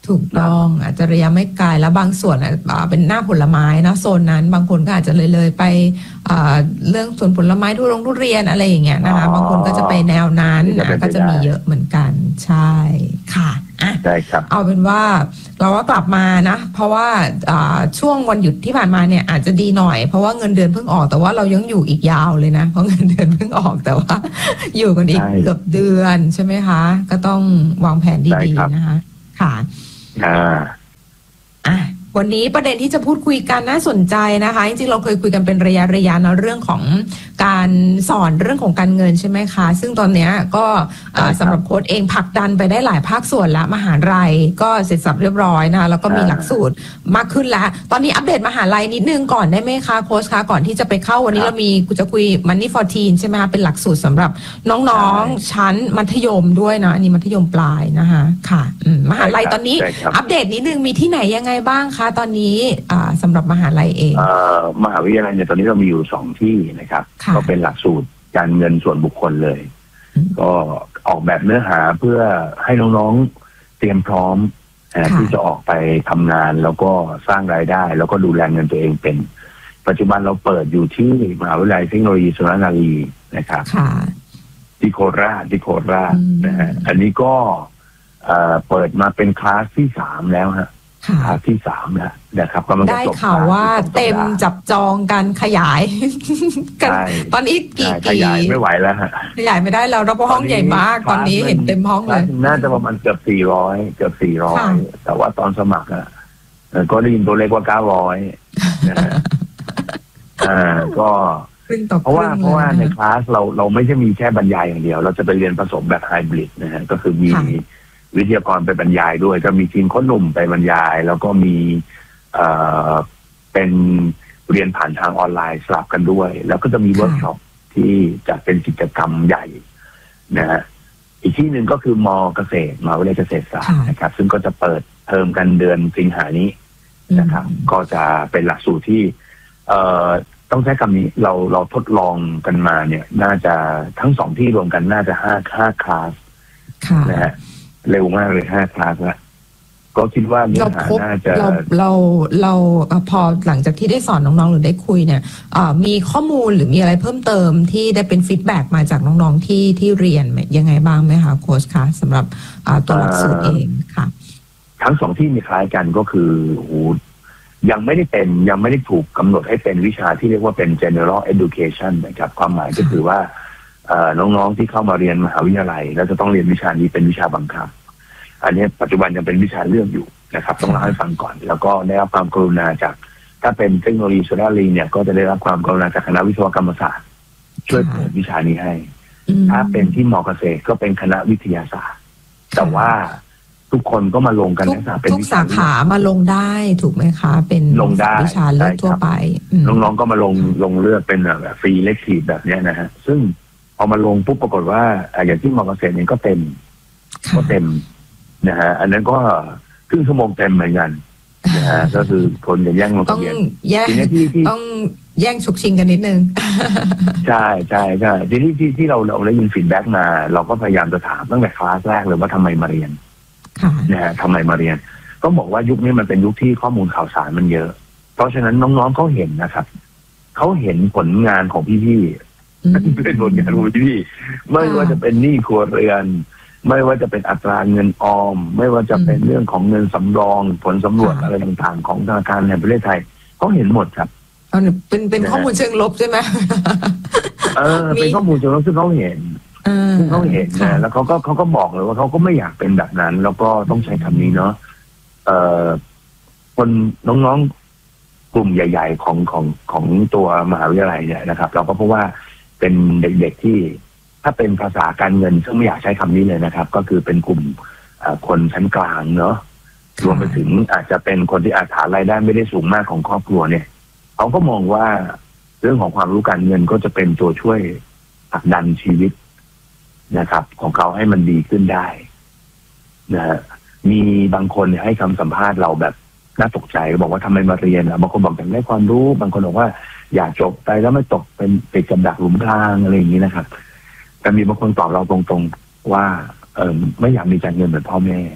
ถูกต้องอาจจะระยะไม่ไกลแล้วบางส่วนเป็นหน้าผลไม้นะโซนนั้นบางคนก็อาจจะเลยเลยไปเรื่องสวนผลไม้ทุเรียนทุเรียนอะไรอย่างเงี้ยนะคะบางคนก็จะไปแนวนั้นนะก็จะมีเยอะเหมือนกันใช่ค่ะใช่ครับเอาเป็นว่าเราก็กลับมานะเพราะว่าช่วงวันหยุดที่ผ่านมาเนี่ยอาจจะดีหน่อยเพราะว่าเงินเดือนเพิ่งออกแต่ว่าเรายังอยู่อีกยาวเลยนะเพราะเงินเดือนเพิ่งออกแต่ว่าอยู่กันอีกเกือบเดือนใช่ไหมคะก็ต้องวางแผนดีๆนะคะค่ะอ่าอ่ะวันนี้ประเด็นที่จะพูดคุยกันน่าสนใจนะคะจริงๆเราเคยคุยกันเป็นระยะระยะนะเรื่องของการสอนเรื่องของการเงินใช่ไหมคะซึ่งตอนนี้ก็สำหรับโค้ชเองผลักดันไปได้หลายภาคส่วนแล้วมหาลัยก็เสร็จสับเรียบร้อยนะแล้วก็มีหลักสูตรมากขึ้นแล้วตอนนี้อัปเดตมหาลัยนิดนึงก่อนได้ไหมคะโค้ชคะก่อนที่จะไปเข้าวันนี้เรามีจะคุย Money for Teen ใช่ไหมคะเป็นหลักสูตรสำหรับน้องๆชั้นมัธยมด้วยนะอันนี้มัธยมปลายนะคะค่ะมหาลัยตอนนี้อัปเดตนิดนึงมีที่ไหนยังไงบ้างคะตอนนี้สำหรับมหาลัยเองมหาวิทยาลัยเนี่ยตอนนี้เรามีอยู่สองที่นะครับก็เป็นหลักสูตรการเงินส่วนบุคคลเลยก็ออกแบบเนื้อหาเพื่อให้น้องๆเตรียมพร้อมที่จะออกไปทำงานแล้วก็สร้างรายได้แล้วก็ดูแลเงินตัวเองเป็นปัจจุบันเราเปิดอยู่ที่มหาวิทยาลัยเทคโนโลยีสุรนารีนะครับที่โคราชที่โคราชนะฮะอันนี้ก็เปิดมาเป็นคลาสที่สามแล้วฮะคลาสที่สามแล้วนะครับก็มันได้ข่าวว่าเต็มจับจองกันขยายกันตอนนี้กี่ขยายไม่ไหวแล้วฮะขยายไม่ได้แล้วเราเพราะห้องใหญ่มากตอนนี้เห็นเต็มห้องเลยน่าจะประมาณเกือบสี่ร้อยเกือบสี่ร้อยแต่ว่าตอนสมัครอ่ะก็ได้ยินตัวเลขว่าเก้าร้อยนะฮะอ่าก็เพราะว่าเพราะว่าในคลาสเราเราไม่ใช่มีแค่บรรยายอย่างเดียวเราจะไปเรียนผสมแบบไฮบริดนะฮะก็คือมีวิทยากรไปบรรยายด้วยก็มีทีมโค้ชหนุ่มไปบรรยายแล้วก็มีเอ่อเป็นเรียนผ่านทางออนไลน์สลับกันด้วยแล้วก็จะมีเวิร์กช็อปที่จะเป็นกิจกรรมใหญ่นะฮะอีกที่หนึ่งก็คือมอเกษตรมหาวิทยาลัยเกษตรศาสตร์นะครับซึ่งก็จะเปิดเทอมกันเดือนสิงหานี้นะครับก็จะเป็นหลักสูตรที่เอ่อต้องใช้คำนี้เราเราทดลองกันมาเนี่ยน่าจะทั้งสองที่รวมกันน่าจะห้าห้าคลาสนะฮะเร็วมากเลยห้าคลาสละก็คิดว่าเนื้อหาน่าจะเราเราเราพอหลังจากที่ได้สอนน้องๆหรือได้คุยเนี่ยมีข้อมูลหรือมีอะไรเพิ่มเติมที่ได้เป็นฟีดแบ็กมาจากน้องๆที่ที่เรียนยังไงบ้างไหมคะโค้ชคะสำหรับตัวหลักสูตรเองค่ะทั้งสองที่มีคล้ายกันก็คือโอ้ยังไม่ได้เป็นยังไม่ได้ถูกกำหนดให้เป็นวิชาที่เรียกว่าเป็น general education นะครับความหมายก็คือว่าน้องๆที่เข้ามาเรียนมหาวิทยาลัยแล้วจะต้องเรียนวิชานี้เป็นวิชาบังคับอันนี้ปัจจุบันยังเป็นวิชาเลือกอยู่นะครับต้องเล่าให้ฟังก่อนแล้วก็ได้รับความกรุณาจากถ้าเป็นเทคโนโลยีสุรารีเนี่ยก็จะได้รับความกรุณาจากคณะวิศวกรรมศาสตร์ช่วยเปิดวิชานี้ให้ถ้าเป็นที่มอเกษตรก็เป็นคณะวิทยาศาสตร์แต่ว่าทุกคนก็มาลงกันนะเป็นทุกสาขามาลงได้ถูกไหมคะเป็นลงได้วิชาเลือกทั่วไปน้องๆก็มาลงลงเลือกเป็นแบบฟรีเล็กทีแบบนี้นะฮะซึ่งพอมาลงปุ๊บปรากฏว่าอย่างที่มอเกษตรเนี่ยก็เต็มก็เต็มนะฮะอันนั้นก็ครึ่งชั่วโมงเต็มเหมือนกันนะฮะก็คือคนจะแย่งลงทะเบียนต้องแย่งต้องแย่งฉุกชิงกันนิดนึงใช่ใช่ใช่ทีนี้ที่ที่เราเราได้ยินฟีดแบ็กมาเราก็พยายามจะถามตั้งแต่คลาสแรกเลยว่าทำไมมาเรียนนะฮะทำไมมาเรียนก็บอกว่ายุคนี้มันเป็นยุคที่ข้อมูลข่าวสารมันเยอะเพราะฉะนั้นน้องๆเขาเห็นนะครับเขาเห็นผลงานของพี่ๆเป็นผลงานของพี่ๆไม่ว่าจะเป็นหนี้ครัวเรือนไม่ว่าจะเป็นอัตราเงินออมไม่ว่าจะเป็นเรื่องของเงินสำรองผลสำรวจอะไรต่างๆของธนาคารแห่งประเทศไทยเขาเห็นหมดครับเป็นเป็นข้อมูลเชิงลบใช่ไหมเออเป็นข้อมูลเชิงลบซึ่งเขาเห็นซึ่งเขาเห็นนะแล้วเขาก็เขาก็บอกเลยว่าเขาก็ไม่อยากเป็นแบบนั้นแล้วก็ต้องใช้คำนี้เนาะเอ่อคนน้องๆกลุ่มใหญ่ๆของของของตัวมหาวิทยาลัยเนี่ยนะครับเราก็เพราะว่าเป็นเด็กๆที่ถ้าเป็นภาษาการเงินซึ่งไม่อยากใช้คำนี้เลยนะครับก็คือเป็นกลุ่มคนชั้นกลางเนาะรวมไปถึงอาจจะเป็นคนที่อาฐานรายได้ไม่ได้สูงมากของครอบครัวเนี่ยเขาก็มองว่าเรื่องของความรู้การเงินก็จะเป็นตัวช่วยผลักดันชีวิตนะครับของเขาให้มันดีขึ้นได้นะฮะมีบางคนให้คำสัมภาษณ์เราแบบน่าตกใจบอกว่าทำไมมาเรียนบางคนบอกอยากได้ความรู้บางคนบอกว่าอยากจบไปแล้วไม่ตกเป็นติดกับดักหลุมพรางอะไรอย่างนี้นะครับแต่มีบางคนตอบเราตรงๆว่าเออไม่อยากมีการเงินเหมือนพ่อแม่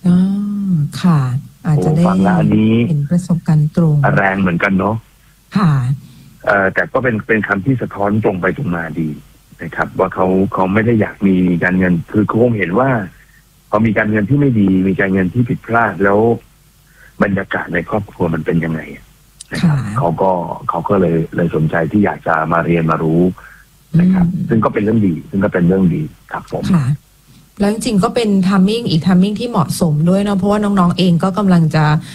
อ๋อค่ะอาจจะได้ฟังแล้วอันนี้เห็นประสบการณ์ตรงแรงเหมือนกันเนาะค่ะเอ่อแต่ก็เป็นเป็นคำที่สะท้อนตรงไปตรงมาดีนะครับ ว่าเขาเขาไม่ได้อยากมีการเงินคือคงเห็นว่าพอมีการเงินที่ไม่ดีมีการเงินที่ผิดพลาดแล้วบรรยากาศในครอบครัวมันเป็นยังไงนะครับเขาก็เขาก็เลยเลยสนใจที่อยากจะมาเรียนมารู้นะครับซึ่งก็เป็นเรื่องดีซึ่งก็เป็นเรื่องดีครับผมค่ะแล้วจริงๆก็เป็นทัมมิ่งอีกทัมมิ่งที่เหมาะสมด้วยเนาะเพราะว่าน้องๆเองก็กำลังจะ